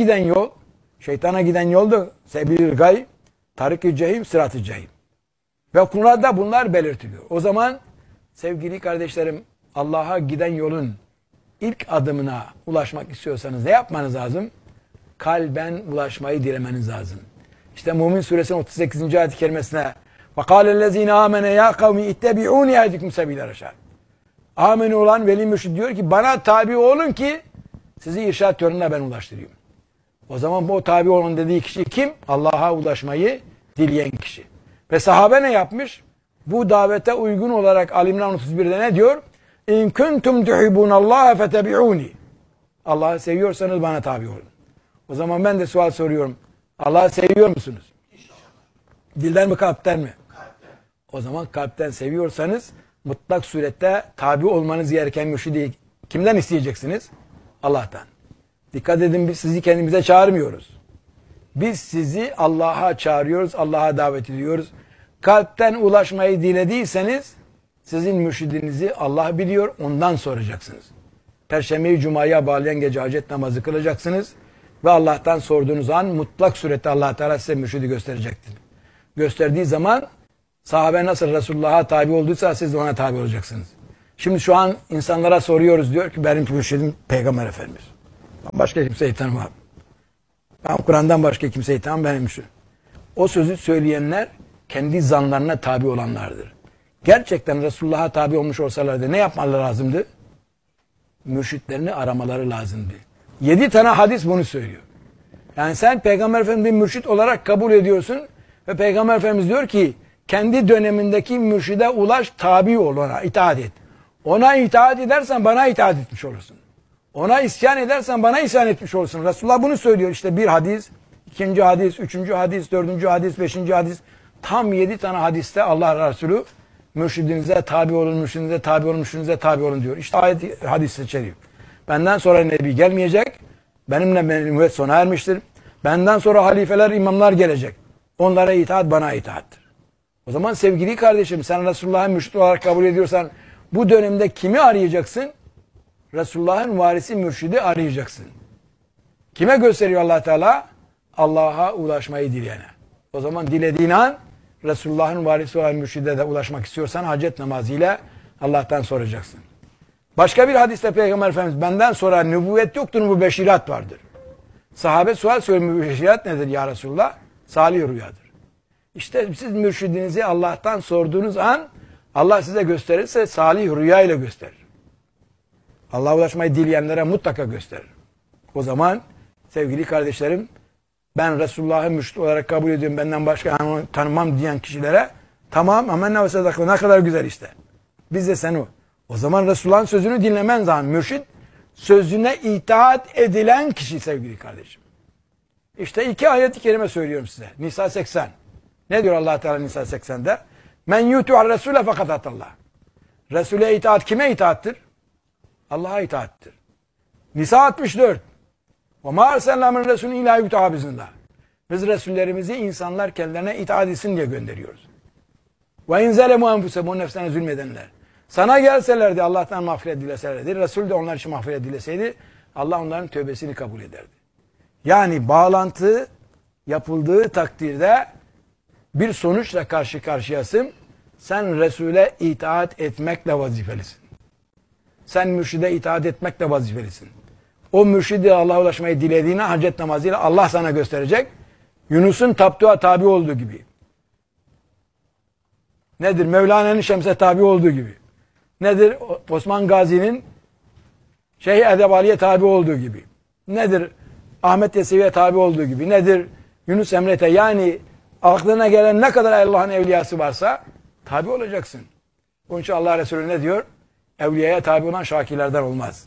giden yol da sebil-i gay, tarik-i cehim, sırat-ı cehim. Ve Kur'an'da bunlar belirtiliyor. O zaman sevgili kardeşlerim, Allah'a giden yolun ilk adımına ulaşmak istiyorsanız ne yapmanız lazım? Kalben ulaşmayı dilemeniz lazım. İşte Mümin Suresinin 38. ayet-i kerimesine وَقَالَ الَّذ۪ينَ آمَنَ يَا قَوْمِ اِتَّبِعُونِ اَيْدِكُمْ سَب۪يلَ رَشَادٍ. Amin olan veli mürşid diyor ki bana tabi olun ki sizi irşad yoluna ben ulaştırayım. O zaman bu tabi olun dediği kişi kim? Allah'a ulaşmayı dileyen kişi. Ve sahabe ne yapmış? Bu davete uygun olarak Ali İmran 31'de ne diyor? İn kuntum tuhibbunallaha fetebi'uni. Allah'ı seviyorsanız bana tabi olun. O zaman ben de sual soruyorum. Allah'ı seviyor musunuz? Dilden mi, kalpten mi? Kalpten. O zaman kalpten seviyorsanız mutlak surette tabi olmanız gereken mürşidi kimden isteyeceksiniz? Allah'tan. Dikkat edin, biz sizi kendimize çağırmıyoruz. Biz sizi Allah'a çağırıyoruz, Allah'a davet ediyoruz. Kalpten ulaşmayı dilediyseniz sizin mürşidinizi Allah biliyor, ondan soracaksınız. Perşembeyi Cuma'ya bağlayan gece hacet namazı kılacaksınız ve Allah'tan sorduğunuz an mutlak surette Allah Teala size mürşidi gösterecektir. Gösterdiği zaman sahabe nasıl Resulullah'a tabi olduysa siz de ona tabi olacaksınız. Şimdi şu an insanlara soruyoruz, diyor ki benim mürşidim Peygamber Efendimiz. Ben başka kimseyi tanımam. Ben Kur'an'dan başka kimseyi tanımam, benim mürşidim. O sözü söyleyenler kendi zanlarına tabi olanlardır. Gerçekten Resulullah'a tabi olmuş olsalardı ne yapmaları lazımdı? Mürşitlerini aramaları lazımdı. 7 tane hadis bunu söylüyor. Yani sen Peygamber Efendimiz'i mürşit olarak kabul ediyorsun ve Peygamber Efendimiz diyor ki kendi dönemindeki mürşide ulaş, tabi ol, ona itaat et. Ona itaat edersen bana itaat etmiş olursun. Ona isyan edersen bana isyan etmiş olursun. Resulullah bunu söylüyor. İşte bir hadis, ikinci hadis, üçüncü hadis, dördüncü hadis, beşinci hadis. Tam 7 tane hadiste Allah Resulü mürşidinize tabi olun, mürşidinize tabi olun, mürşidinize tabi olun diyor. İşte ayet hadis seçelim. Benden sonra Nebi gelmeyecek. Benimle nübüvvet sona ermiştir. Benden sonra halifeler, imamlar gelecek. Onlara itaat bana itaattir. O zaman sevgili kardeşim, sen Resulullah'ı mürşid olarak kabul ediyorsan bu dönemde kimi arayacaksın? Resulullah'ın varisi mürşidi arayacaksın. Kime gösteriyor Allah Teala? Allah'a ulaşmayı dileyene. O zaman dilediğin an Resulullah'ın varisi olan mürşide de ulaşmak istiyorsan hacet namazıyla Allah'tan soracaksın. Başka bir hadiste Peygamber Efendimiz benden sonra nübüvvet yoktur, bu beşirat vardır. Sahabe sual söylüyor, bu beşirat nedir ya Resulullah? Salih rüyadır. İşte siz mürşidinizi Allah'tan sorduğunuz an Allah size gösterirse salih rüya ile gösterir. Allah'a ulaşmayı dileyenlere mutlaka gösterir. O zaman sevgili kardeşlerim, ben Resulullah'ı mürşid olarak kabul ediyorum, benden başka tanımam diyen kişilere tamam amenna ve sadaka, ne kadar güzel işte. Biz de sen o. O zaman Resulullah'ın sözünü dinlemen zaman mürşid, sözüne itaat edilen kişi sevgili kardeşim. İşte 2 ayet-i kerime söylüyorum size. Nisa 80. Ne diyor Allah Teala Nisa 80'de? Men yutu'ar Resule fakat atallah. Resul'e itaat kime itaattir? Allah'a itaattir. Nisa 64. Ve ma arsalna min resulin illa yutu'a biiznillah. Biz Resullerimizi insanlar kendilerine itaat etsin diye gönderiyoruz. Ve in zelemu enfusehum, o nefsine zulmedenler. Sana gelselerdi, Allah'tan mağfiret dileselerdi, Resul de onlar için mağfiret dileseydi, Allah onların tövbesini kabul ederdi. Yani bağlantı yapıldığı takdirde bir sonuçla karşı karşıyasın. Sen Resul'e itaat etmekle vazifelisin. Sen mürşide itaat etmekle vazifelisin. O mürşidi Allah'a ulaşmayı dilediğine hacet namazıyla Allah sana gösterecek. Yunus'un taptığa tabi olduğu gibi. Nedir? Mevlana'nın Şems'e tabi olduğu gibi. Nedir? Osman Gazi'nin Şeyh Edebali'ye tabi olduğu gibi. Nedir? Ahmet Yesevi'ye tabi olduğu gibi. Nedir? Yunus Emre'te, yani aklına gelen ne kadar Allah'ın evliyası varsa tabi olacaksın. Onun için Allah Resulü ne diyor? Evliyaya tabi olan şakirlerden olmaz.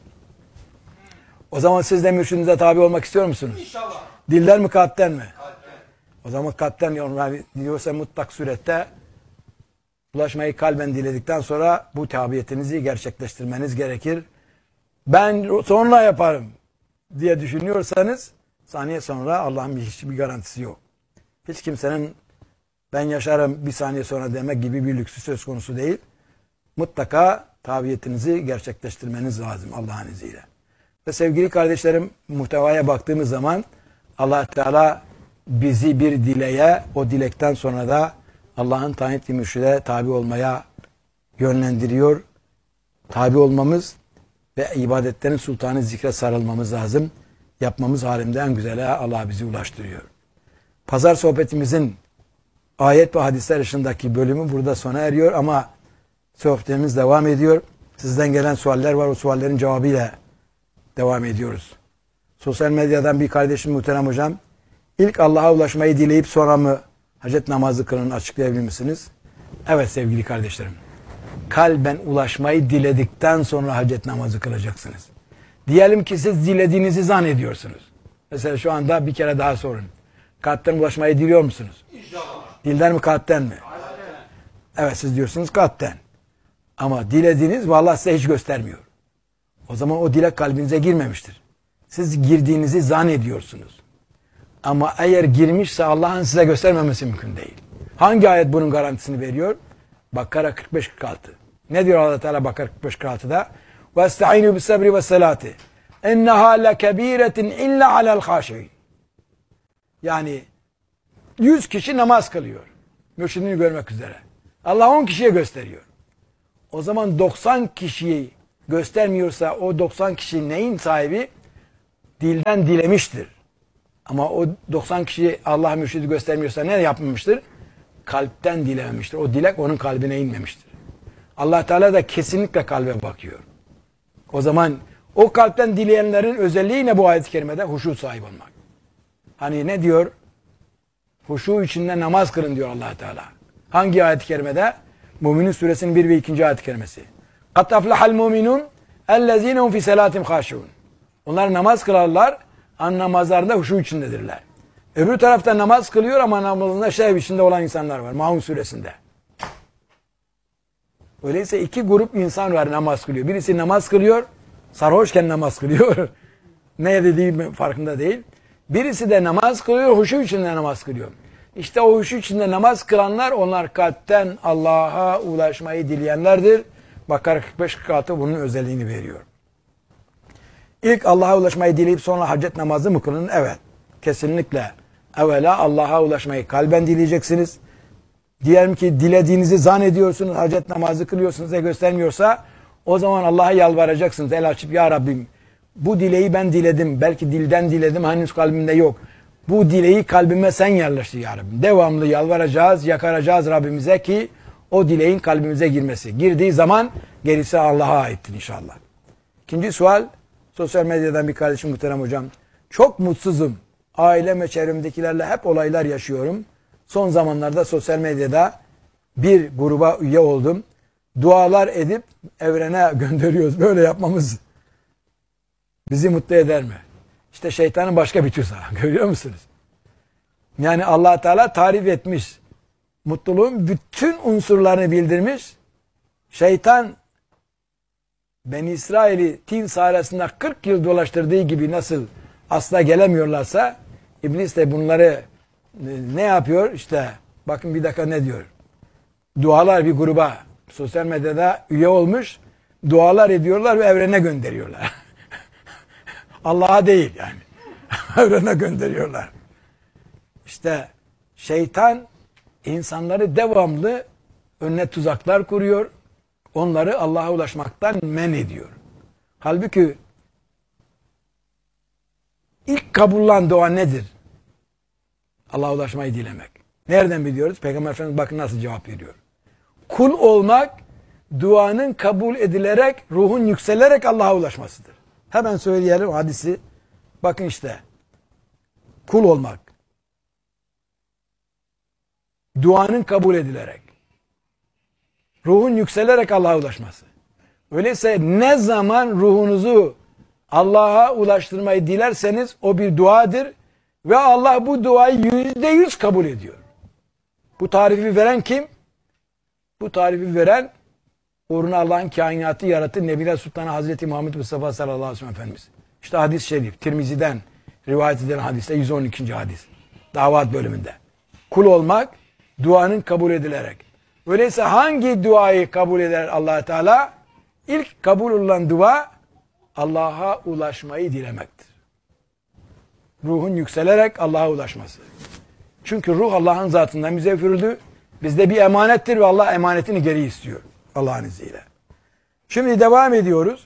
O zaman siz de mürşidinize tabi olmak istiyor musunuz? İnşallah. Dilden mi, kalpten mi? Kalpten. O zaman kalpten diyorsa mutlak surette ulaşmayı kalben diledikten sonra bu tabiyetinizi gerçekleştirmeniz gerekir. Ben sonra yaparım diye düşünüyorsanız saniye sonra Allah'ın hiçbir garantisi yok. Hiç kimsenin ben yaşarım bir saniye sonra demek gibi bir lüksü söz konusu değil. Mutlaka tabiyetinizi gerçekleştirmeniz lazım Allah'ın izniyle. Ve sevgili kardeşlerim, muhtevaya baktığımız zaman Allah Teala bizi bir dileğe, o dilekten sonra da Allah'ın tayin ettiği mürşide tabi olmaya yönlendiriyor. Tabi olmamız ve ibadetlerin sultanı zikre sarılmamız lazım. Yapmamız halimde en güzele Allah bizi ulaştırıyor. Pazar sohbetimizin ayet ve hadisler dışındaki bölümü burada sona eriyor ama sohbetimiz devam ediyor. Sizden gelen sualler var, o suallerin cevabıyla devam ediyoruz. Sosyal medyadan bir kardeşim, muhterem hocam, ilk Allah'a ulaşmayı dileyip sonra mı hacet namazı kılın, açıklayabilir misiniz? Evet sevgili kardeşlerim. Kalben ulaşmayı diledikten sonra hacet namazı kılacaksınız. Diyelim ki siz dilediğinizi zannediyorsunuz. Mesela şu anda bir kere daha sorun. Kalpten ulaşmayı diliyor musunuz? İnşallah. Dilden mi, kalpten mi? Kalpten. Evet, siz diyorsunuz kalpten. Ama dilediğiniz vallahi size hiç göstermiyor. O zaman o dilek kalbinize girmemiştir. Siz girdiğinizi zannediyorsunuz. Ama eğer girmişse Allah'ın size göstermemesi mümkün değil. Hangi ayet bunun garantisini veriyor? Bakara 45-46. Ne diyor Allah Teala Bakara 45-46'da? وَاسْتَعِينُوا بِالسَّبْرِ وَالسَّلَاتِ اِنَّهَا لَكَب۪يرَةٍ اِلَّا عَلَى الْخَاشِعِينَ. Yani 100 kişi namaz kılıyor. Mürşidini görmek üzere. Allah 10 kişiye gösteriyor. O zaman 90 kişiyi göstermiyorsa o 90 kişi neyin sahibi? Dilden dilemiştir. Ama o 90 kişi Allah mürşidi göstermiyorsa ne yapmamıştır? Kalpten dilememiştir. O dilek onun kalbine inmemiştir. Allah Teala da kesinlikle kalbe bakıyor. O zaman o kalpten dileyenlerin özelliği ne bu ayet-i kerimede? Huşu sahibi olmak. Hani ne diyor? Huşu içinde namaz kılın diyor Allah Teala. Hangi ayet-i kerimede? Müminun suresinin 1 ve 2. ayet-i kerimesi. قَدْ أَفْلَحَ الْمُؤْمِنُونَ اَلَّذ۪ينَ هُمْ فِي سَلَاتِمْ خَاشِعُونَ. Onlar namaz kılarlar, namazlarında huşu içindedirler. Öbür tarafta namaz kılıyor ama namazında şehv içinde olan insanlar var. Maun suresinde. Öyleyse iki grup insan var namaz kılıyor. Birisi namaz kılıyor, sarhoşken namaz kılıyor. Ne dediği farkında değil. Birisi de namaz kılıyor, huşu içinde namaz kılıyor. İşte o huşu içinde namaz kılanlar, onlar kalpten Allah'a ulaşmayı dileyenlerdir. Bakara 45-46 bunun özelliğini veriyor. İlk Allah'a ulaşmayı dileyip sonra hacet namazı mı kılın? Evet. Kesinlikle. Evvela Allah'a ulaşmayı kalben dileyeceksiniz. Diyelim ki dilediğinizi zannediyorsunuz, hacet namazı kılıyorsunuz ve göstermiyorsa o zaman Allah'a yalvaracaksınız. El açıp ya Rabbim bu dileği ben diledim. Belki dilden diledim, henüz kalbimde yok. Bu dileği kalbime sen yerleştir ya Rabbim. Devamlı yalvaracağız, yakaracağız Rabbimize ki o dileğin kalbimize girmesi. Girdiği zaman gerisi Allah'a aittir inşallah. İkinci sual, sosyal medyadan bir kardeşim muhterem hocam. Çok mutsuzum. Ailem ve çevremdekilerle hep olaylar yaşıyorum. Son zamanlarda sosyal medyada bir gruba üye oldum. Dualar edip evrene gönderiyoruz. Böyle yapmamız bizi mutlu eder mi? İşte şeytanın başka bir tuzağı. Görüyor musunuz? Yani Allah Teala tarif etmiş. Mutluluğun bütün unsurlarını bildirmiş. Şeytan Beni İsrail'i Tin sahasında 40 yıl dolaştırdığı gibi nasıl asla gelemiyorlarsa İblis de bunları ne yapıyor? İşte bakın bir dakika ne diyor. Dualar bir gruba sosyal medyada üye olmuş. Dualar ediyorlar ve evrene gönderiyorlar. Allah'a değil yani. Evrene gönderiyorlar. İşte şeytan insanları devamlı önüne tuzaklar kuruyor. Onları Allah'a ulaşmaktan men ediyor. Halbuki ilk kabullenen dua nedir? Allah'a ulaşmayı dilemek. Nereden biliyoruz? Peygamber Efendimiz bakın nasıl cevap veriyor. Kul olmak duanın kabul edilerek, ruhun yükselerek Allah'a ulaşmasıdır. Hemen söyleyelim hadisi. Bakın işte. Kul olmak. Duanın kabul edilerek. Ruhun yükselerek Allah'a ulaşması. Öyleyse ne zaman ruhunuzu Allah'a ulaştırmayı dilerseniz o bir duadır. Ve Allah bu duayı %100 kabul ediyor. Bu tarifi veren kim? Bu tarifi veren uğruna Allah'ın kainatı yarattı Nebiler Sultanı Hazreti Muhammed Mustafa sallallahu aleyhi ve sellem Efendimiz. İşte hadis-i şerif. Tirmizi'den rivayet edilen hadiste 112. hadis. Davat bölümünde. Kul olmak duanın kabul edilerek. Öyleyse hangi duayı kabul eder Allah Teala? İlk kabul olan dua Allah'a ulaşmayı dilemektir. Ruhun yükselerek Allah'a ulaşması. Çünkü ruh Allah'ın zatından bize üfürüldü. Bizde bir emanettir ve Allah emanetini geri istiyor. Allah'ın izniyle. Şimdi devam ediyoruz.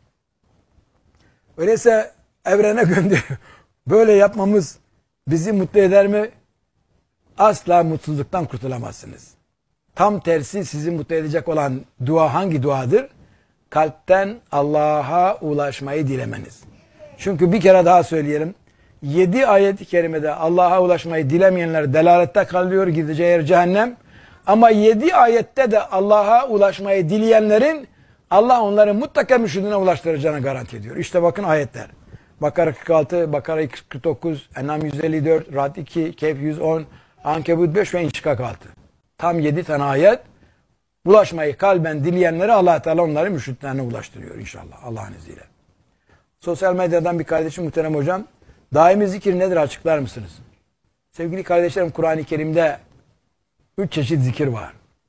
Öyleyse evrene gönderiyor. Böyle yapmamız bizi mutlu eder mi? Asla mutsuzluktan kurtulamazsınız. Tam tersi sizi mutlu edecek olan dua hangi duadır? Kalpten Allah'a ulaşmayı dilemeniz. Çünkü bir kere daha söyleyelim. 7 ayet-i kerimede Allah'a ulaşmayı dilemeyenler delalette kalıyor, gideceği yer cehennem. Ama 7 ayette de Allah'a ulaşmayı dileyenlerin Allah onları mutlaka mürşidine ulaştıracağına garanti ediyor. İşte bakın ayetler. Bakara 46, Bakara 249, En'am 154, Ra'd 2, Kehf 110, Ankebut 5 ve İnşikak 6. Tam 7 tane ayet. Ulaşmayı kalben dileyenleri Allah Teala onları mürşidlerine ulaştırıyor inşallah Allah'ın izniyle. Sosyal medyadan bir kardeşim muhterem hocam. Daimi zikir nedir açıklar mısınız? Sevgili kardeşlerim Kur'an-ı Kerim'de 3 çeşit zikir var.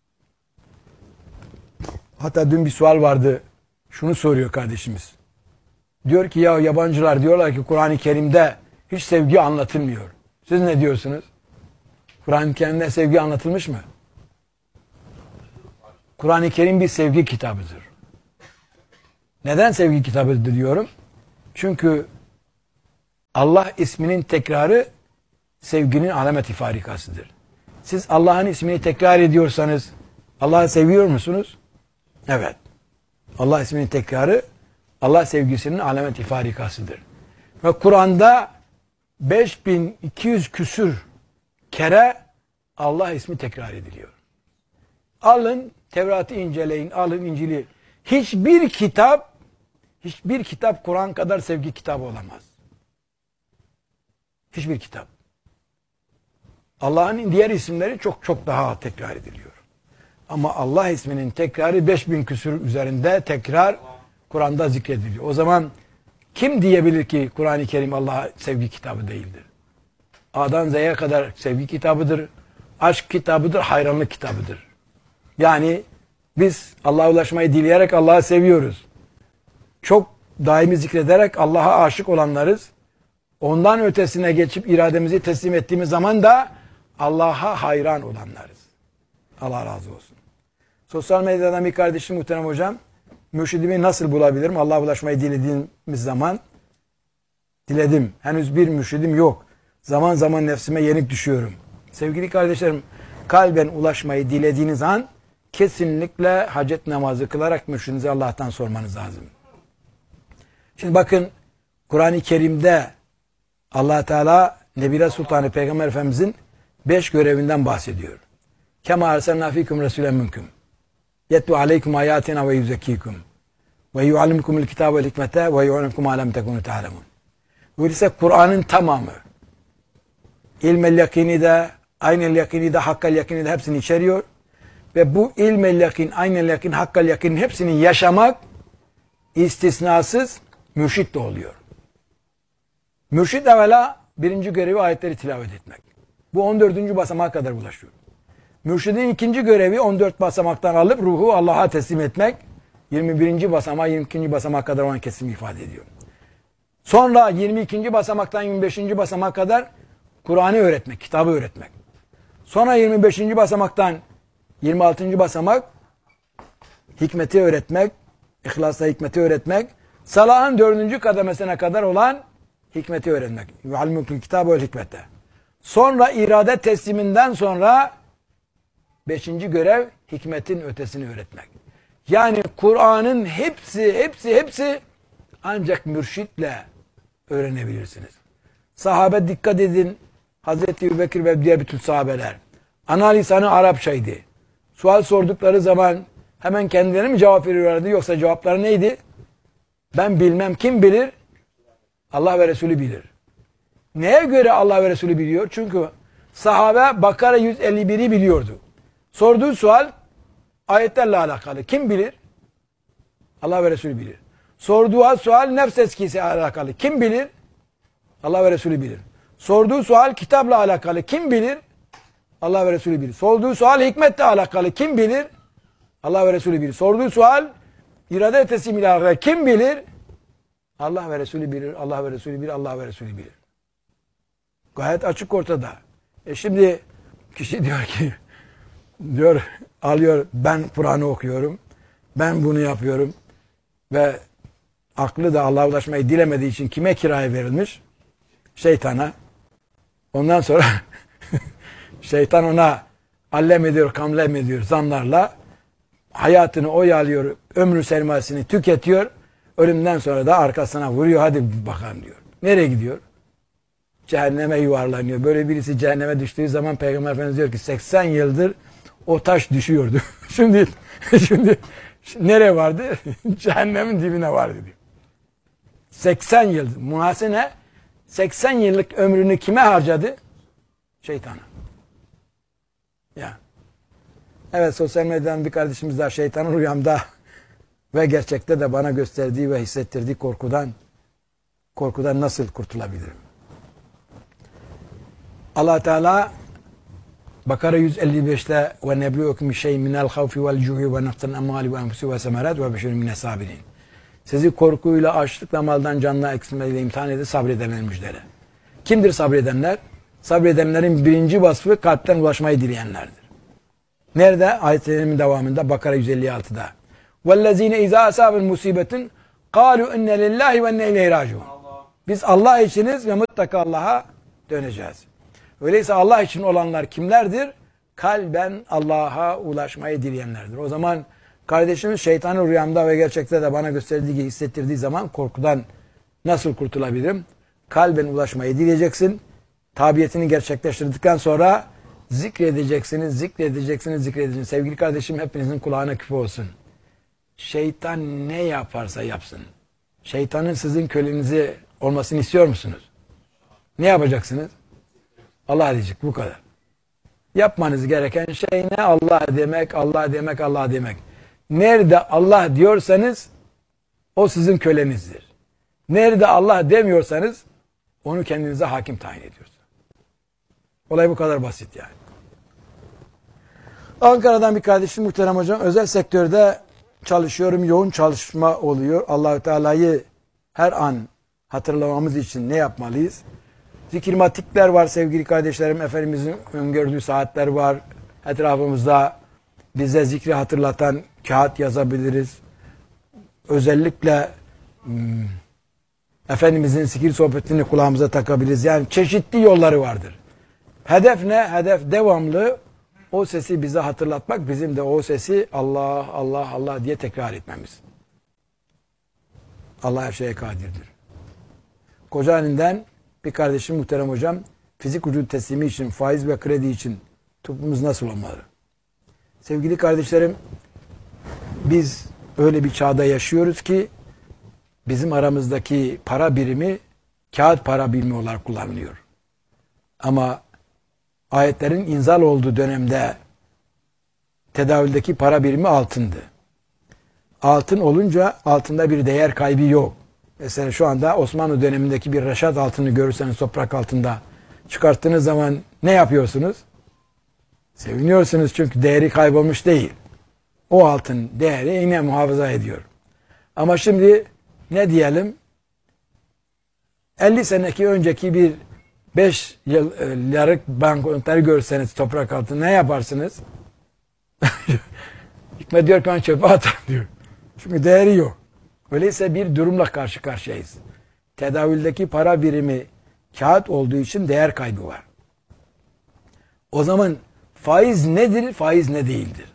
Hatta dün bir sual vardı. Şunu soruyor kardeşimiz. Diyor ki ya yabancılar diyorlar ki Kur'an-ı Kerim'de hiç sevgi anlatılmıyor. Siz ne diyorsunuz? Kur'an-ı Kerim'de sevgi anlatılmış mı? Kur'an-ı Kerim bir sevgi kitabıdır. Neden sevgi kitabıdır diyorum? Çünkü Allah isminin tekrarı sevginin alameti farikasıdır. Siz Allah'ın ismini tekrar ediyorsanız Allah'ı seviyor musunuz? Evet. Allah isminin tekrarı Allah sevgisinin alameti farikasıdır. Ve Kur'an'da 5200 küsür kere Allah ismi tekrar ediliyor. Alın Tevrat'ı inceleyin, alın İncil'i. Hiçbir kitap Kur'an kadar sevgi kitabı olamaz. Hiçbir kitap. Allah'ın diğer isimleri çok çok daha tekrar ediliyor. Ama Allah isminin tekrarı 5000 küsur üzerinde tekrar Kur'an'da zikrediliyor. O zaman kim diyebilir ki Kur'an-ı Kerim Allah'a sevgi kitabı değildir? A'dan Z'ye kadar sevgi kitabıdır, aşk kitabıdır, hayranlık kitabıdır. Yani biz Allah'a ulaşmayı dileyerek Allah'ı seviyoruz. Çok daimi zikrederek Allah'a aşık olanlarız. Ondan ötesine geçip irademizi teslim ettiğimiz zaman da Allah'a hayran olanlarız. Allah razı olsun. Sosyal medyadan bir kardeşim muhterem hocam, mürşidimi nasıl bulabilirim? Allah'a ulaşmayı dilediğimiz zaman diledim. Henüz bir mürşidim yok. Zaman zaman nefsime yenik düşüyorum. Sevgili kardeşlerim, kalben ulaşmayı dilediğiniz an kesinlikle hacet namazı kılarak mürşidinize Allah'tan sormanız lazım. Şimdi bakın Kur'an-ı Kerim'de Allah Teala Nebire Sultanı Peygamber Efendimizin 5 görevinden bahsediyor. Kema arsalna fikum resulen minkum. Yetlu aleykum ayatina ve yuzekkikum. Ve yuallimukumul kitabe vel hikmete ve yuallimukum ma lem tekunu ta'lemun. Öyleyse Kur'an'ın tamamı ilmel yakini de, aynel yakini de, hakkal yakini de hepsini içeriyor. Ve bu ilmel yakin, aynel yakin, hakkal yakinin hepsini yaşamak istisnasız mürşit de oluyor. Mürşit evvela birinci görevi ayetleri tilavet etmek. Bu 14. basamağa kadar ulaşıyor. Mürşidin ikinci görevi 14 basamaktan alıp ruhu Allah'a teslim etmek. 21. basamağa 22. basamağa kadar olan kesimi ifade ediyor. Sonra 22. basamaktan 25. basamağa kadar Kur'an'ı öğretmek, kitabı öğretmek. Sonra 25. basamaktan 26. basamak hikmeti öğretmek, İhlas'ta hikmeti öğretmek. Salah'ın 4. kademesine kadar olan hikmeti öğrenmek. Yuallimukul kitabe vel hikmete. Sonra irade tesliminden sonra 5. görev hikmetin ötesini öğretmek. Yani Kur'an'ın hepsi ancak mürşitle öğrenebilirsiniz. Sahabe dikkat edin. Hazreti Ebubekir ve diğer bütün sahabeler. Ana lisanı Arapçaydı. Sual sordukları zaman hemen kendileri mi cevap veriyorlardı yoksa cevapları neydi? Ben bilmem, kim bilir? Allah ve Resulü bilir. Neye göre Allah ve Resulü biliyor? Çünkü sahabe Bakara 151'i biliyordu. Sorduğu sual ayetlerle alakalı. Kim bilir? Allah ve Resulü bilir. Sorduğu sual nefs eskisiyle alakalı. Kim bilir? Allah ve Resulü bilir. Sorduğu sual kitapla alakalı. Kim bilir? Allah ve Resulü bilir. Sorduğu sual hikmetle alakalı. Kim bilir? Allah ve Resulü bilir. Sorduğu sual irade teslimiyle alakalı. Kim bilir? Allah ve Resulü bilir. Allah ve Resulü bilir. Allah ve Resulü bilir. Gayet açık ortada. Şimdi kişi diyor ki alıyor ben Kur'an'ı okuyorum. Ben bunu yapıyorum. Ve aklı da Allah'a ulaşmayı dilemediği için kime kiraya verilmiş? Şeytana. Ondan sonra şeytan ona allem ediyor, kamlem ediyor zanlarla. Hayatını oyalıyor, ömrü sermayesini tüketiyor. Ölümden sonra da arkasına vuruyor. Hadi bakalım diyor. Nereye gidiyor? Cehenneme yuvarlanıyor. Böyle birisi cehenneme düştüğü zaman Peygamber Efendimiz diyor ki 80 yıldır o taş düşüyordu. Şimdi nereye vardı? Cehennemin dibine vardı diyor. 80 yıl. Muhasene 80 yıllık ömrünü kime harcadı? Şeytana. Ya. Evet, sosyal medyadan bir kardeşimiz daha şeytanın rüyamda ve gerçekte de bana gösterdiği ve hissettirdiği korkudan nasıl kurtulabilirim? Allah Teala Bakara 155'te ve nebluukum şey'in minel havfi vel cu'i ve naqsin emvali ve enfusi ve semerat ve beşirin mine sabirin. Sizi korkuyla, açlıkla, maldan, canla eksilmeyle imtihan edip sabredenler müjdele. Kimdir sabredenler? Sabredenlerin birinci vasfı kalpten ulaşmayı dileyenlerdir. Nerede? Ayet-i devamında Bakara 156'da. وَالَّذ۪ينَ اِذَا أَسَابٍ مُسِيبَةٍ قَالُوا اِنَّ لِلّٰهِ وَاِنَّ اِلَيْهِ رَاجِعُونَ. Biz Allah içiniz ve mutlaka Allah'a döneceğiz. Öyleyse Allah için olanlar kimlerdir? Kalben Allah'a ulaşmayı dileyenlerdir. O zaman kardeşimiz şeytanın rüyamda ve gerçekte de bana gösterdiği gibi hissettirdiği zaman korkudan nasıl kurtulabilirim? Kalben ulaşmayı dileyeceksin. Tabiyetini gerçekleştirdikten sonra zikredeceksiniz, zikredeceksiniz, zikredeceksiniz. Sevgili kardeşim, hepinizin kulağına küpe olsun. Şeytan ne yaparsa yapsın. Şeytanın sizin kölenizi olmasını istiyor musunuz? Ne yapacaksınız? Allah diyecek, bu kadar. Yapmanız gereken şey ne? Allah demek, Allah demek, Allah demek. Nerede Allah diyorsanız o sizin kölenizdir. Nerede Allah demiyorsanız onu kendinize hakim tayin ediyorsunuz. Olay bu kadar basit yani. Ankara'dan bir kardeşim, muhterem hocam, özel sektörde çalışıyorum. Yoğun çalışma oluyor. Allah-u Teala'yı her an hatırlamamız için ne yapmalıyız? Zikirmatikler var sevgili kardeşlerim. Efendimizin öngördüğü saatler var. Etrafımızda bize zikri hatırlatan kağıt yazabiliriz. Özellikle Efendimizin zikir sohbetini kulağımıza takabiliriz. Yani çeşitli yolları vardır. Hedef ne? Hedef devamlı o sesi bize hatırlatmak. Bizim de o sesi Allah, Allah, Allah diye tekrar etmemiz. Allah her şeye kadirdir. Kocaeli'nden bir kardeşim, muhterem hocam, fizik vücut teslimi için, faiz ve kredi için toplumumuz nasıl olmalı? Sevgili kardeşlerim, biz öyle bir çağda yaşıyoruz ki bizim aramızdaki para birimi kağıt para birimi olarak kullanılıyor. Ama ayetlerin inzal olduğu dönemde tedavüldeki para birimi altındı. Altın olunca altında bir değer kaybı yok. Mesela şu anda Osmanlı dönemindeki bir reşat altını görürseniz toprak altında çıkarttığınız zaman ne yapıyorsunuz? Seviniyorsunuz çünkü değeri kaybolmuş değil. O altın değeri yine muhafaza ediyor. Ama şimdi ne diyelim? 50 seneki önceki bir 5 yıllık banknotları görseniz toprak altında ne yaparsınız? Hikmet diyor ki ben çöpe atarım diyor. Çünkü değeri yok. Öyleyse bir durumla karşı karşıyayız. Tedavüldeki para birimi kağıt olduğu için değer kaybı var. O zaman faiz nedir, faiz ne değildir?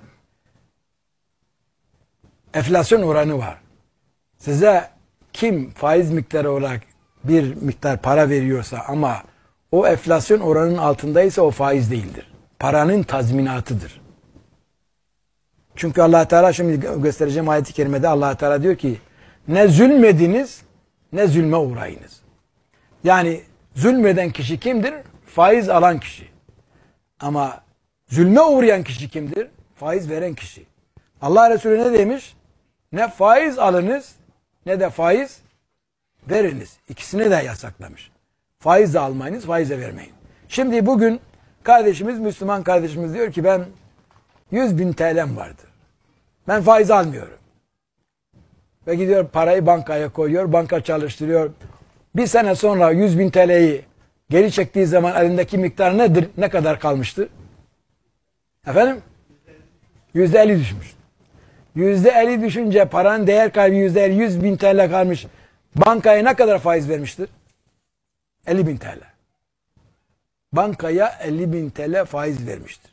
Enflasyon oranı var. Size kim faiz miktarı olarak bir miktar para veriyorsa ama o enflasyon oranının altındaysa o faiz değildir. Paranın tazminatıdır. Çünkü Allah Teala, şimdi göstereceğim ayet-i kerimede Allah Teala diyor ki ne zulmediniz ne zulme uğrayınız. Yani zulmeden kişi kimdir? Faiz alan kişi. Ama zulme uğrayan kişi kimdir? Faiz veren kişi. Allah Resulü ne demiş? Ne faiz alınız ne de faiz veriniz. İkisini de yasaklamış. Faiz de almayınız, faiz de vermeyin. Şimdi bugün kardeşimiz, Müslüman kardeşimiz diyor ki ben 100.000 TL'm vardı. Ben faiz almıyorum. Ve gidiyor parayı bankaya koyuyor, banka çalıştırıyor. Bir sene sonra 100.000 TL'yi geri çektiği zaman elindeki miktar nedir? Ne kadar kalmıştı? Efendim? %50 düşmüş. %50 düşünce paranın değer kaybı %50, 100.000 TL kalmış. Bankaya ne kadar faiz vermiştir? 50.000 TL. Bankaya 50.000 TL faiz vermiştir.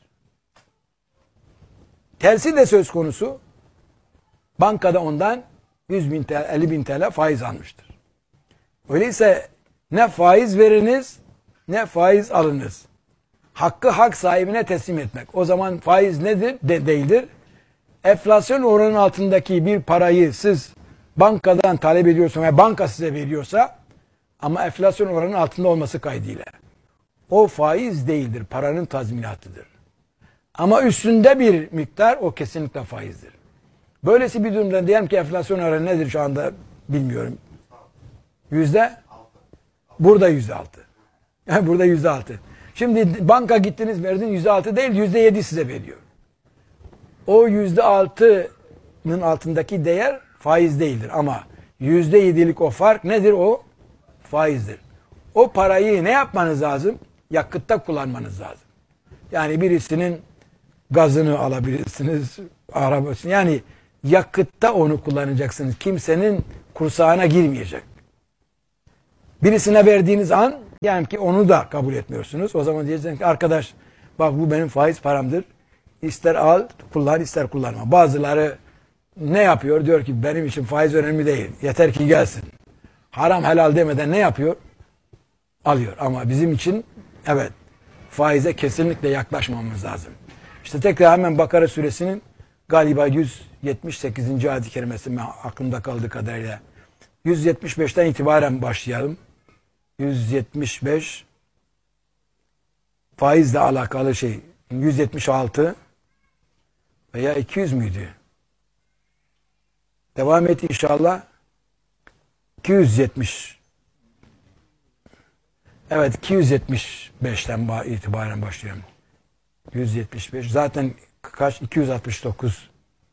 Tersi de söz konusu. Bankada ondan 100.000 TL, 50.000 TL faiz almıştır. Öyleyse ne faiz veriniz ne faiz alınız. Hakkı hak sahibine teslim etmek. O zaman faiz nedir? Değildir. Enflasyon oranının altındaki bir parayı siz bankadan talep ediyorsunuz ve banka size veriyorsa ama enflasyon oranının altında olması kaydıyla o faiz değildir. Paranın tazminatıdır. Ama üstünde bir miktar o kesinlikle faizdir. Böylesi bir durumda diyelim ki enflasyon oranı nedir şu anda bilmiyorum. Burada %6. Yani burada %6. Şimdi banka gittiniz verdin %6 değil %7 size veriyor. O %6'nın altındaki değer faiz değildir ama %7'lik o fark nedir? O faizdir. O parayı ne yapmanız lazım? Yakıtta kullanmanız lazım. Yani birisinin gazını alabilirsiniz, arabasını. Yani yakıtta onu kullanacaksınız. Kimsenin kursağına girmeyecek. Birisine verdiğiniz an diyelim ki onu da kabul etmiyorsunuz. O zaman diyeceksiniz ki arkadaş bak bu benim faiz paramdır. İster al kullan ister kullanma. Bazıları ne yapıyor? Diyor ki benim için faiz önemli değil. Yeter ki gelsin. Haram helal demeden ne yapıyor? Alıyor. Ama bizim için evet faize kesinlikle yaklaşmamamız lazım. İşte tekrar hemen Bakara suresinin galiba 178. ayet-i kerimesi aklımda kaldığı kadarıyla. 175'ten itibaren başlayalım. 175 faizle alakalı şey. 176 veya 200 müydü? Devam et inşallah. 270. Evet 275'ten itibaren başlıyorum. 175. Zaten kaç? 269.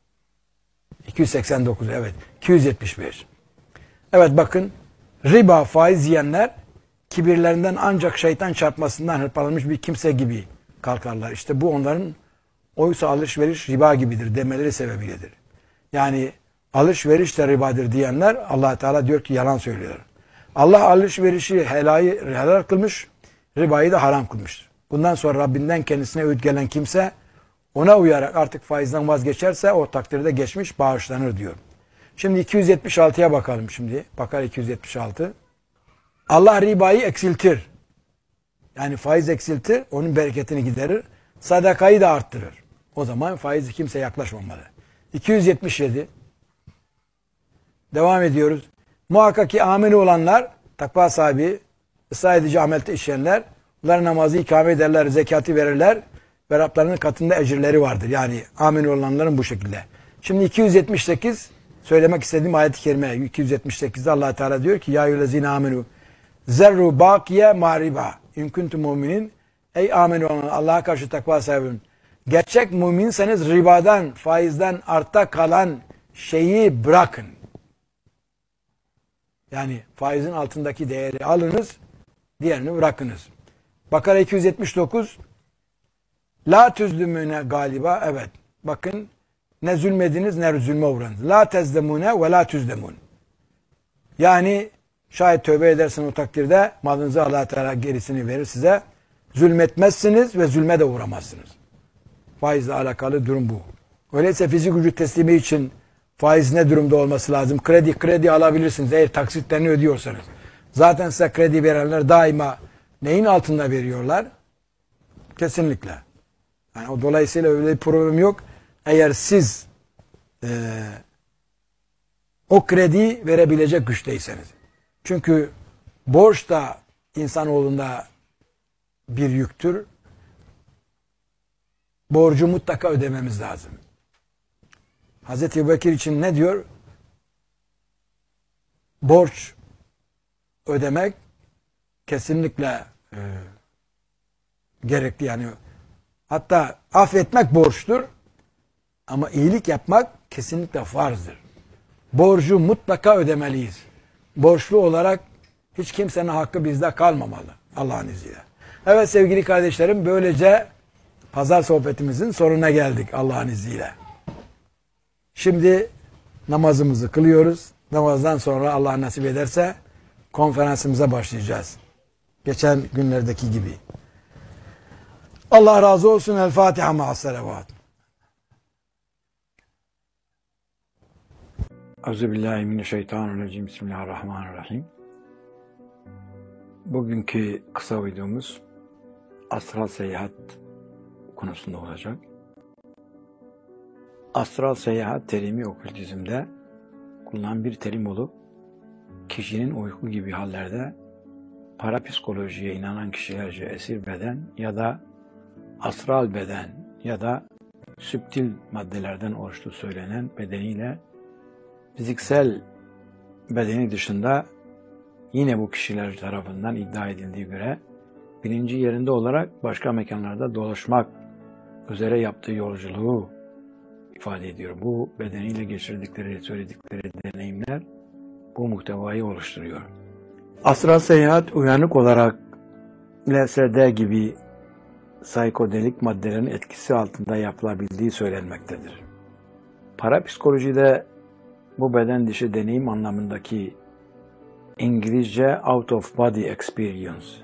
289 evet. 275. Evet bakın. Riba faiz yiyenler kibirlerinden ancak şeytan çarpmasından hırpalanmış bir kimse gibi kalkarlar. İşte bu onların oysa alışveriş riba gibidir demeleri sebebiyledir. Yani alışveriş de ribadır diyenler Allah Teala diyor ki yalan söylüyorlar. Allah alışverişi helal kılmış, ribayı da haram kılmıştır. Bundan sonra Rabbinden kendisine öğüt gelen kimse ona uyarak artık faizden vazgeçerse o takdirde geçmiş bağışlanır diyor. Şimdi 276'ya bakalım şimdi. Bakar 276. Allah ribayı eksiltir. Yani faiz eksiltir, onun bereketini giderir. Sadakayı da arttırır. O zaman faizi kimse yaklaşmamalı. 277. Devam ediyoruz. Muhakkak ki ameli olanlar, takva sahibi, ıslah edici amelde işleyenler, bunlar namazı ikame ederler, zekatı verirler ve Rablarının katında ecirleri vardır. Yani ameli olanların bu şekilde. Şimdi 278 söylemek istediğim ayet-i kerime 278'de Allah Teala diyor ki ya eyyühellezine amenu zerru bakiye mariba in kuntum müminin ey ameli olan Allah'a karşı takva sahibi gerçek müminseniz ribadan faizden artta kalan şeyi bırakın. Yani faizin altındaki değeri alınız, diğerini bırakınız. Bakara 279 la tüzlümüne galiba evet. Bakın ne zulmediniz ne zulme uğradınız. La tezdemune ve la tüzlemun. Yani şayet tövbe edersin o takdirde malınızı Allah Teala gerisini verir size. Zulmetmezsiniz ve zulme de uğramazsınız. Faizle alakalı durum bu. Öyleyse fizik gücü teslimi için faiz ne durumda olması lazım? Kredi alabilirsiniz eğer taksitlerini ödüyorsanız. Zaten size kredi verenler daima neyin altında veriyorlar? Kesinlikle. Yani dolayısıyla öyle bir problem yok. Eğer siz o krediyi verebilecek güçteyseniz. Çünkü borç da insanoğlunda bir yüktür. Borcu mutlaka ödememiz lazım. Hazreti Ebubekir için ne diyor? Borç ödemek kesinlikle gerekli. Yani hatta affetmek borçtur. Ama iyilik yapmak kesinlikle farzdır. Borcu mutlaka ödemeliyiz. Borçlu olarak hiç kimsenin hakkı bizde kalmamalı. Allah'ın izniyle. Evet sevgili kardeşlerim böylece pazar sohbetimizin sonuna geldik Allah'ın izniyle. Şimdi namazımızı kılıyoruz. Namazdan sonra Allah nasip ederse konferansımıza başlayacağız. Geçen günlerdeki gibi. Allah razı olsun. El Fatiha ma'as-salavat. Euzubillahimineşşeytanirracim. Bismillahirrahmanirrahim. Bugünkü kısa videomuz astral seyahat konusunda olacak. Astral seyahat terimi okültizmde kullanılan bir terim olup kişinin uyku gibi hallerde parapsikolojiye inanan kişilerce esir beden ya da astral beden ya da süptil maddelerden oluştuğu söylenen bedeniyle fiziksel bedeni dışında yine bu kişiler tarafından iddia edildiği göre bilinci yerinde olarak başka mekanlarda dolaşmak üzere yaptığı yolculuğu ifade ediyor. Bu bedeniyle geçirdikleri, söyledikleri deneyimler bu muhtevayı oluşturuyor. Astral seyahat uyanık olarak LSD gibi psikodelik maddelerin etkisi altında yapılabildiği söylenmektedir. Parapsikolojide bu beden dışı deneyim anlamındaki İngilizce out of body experience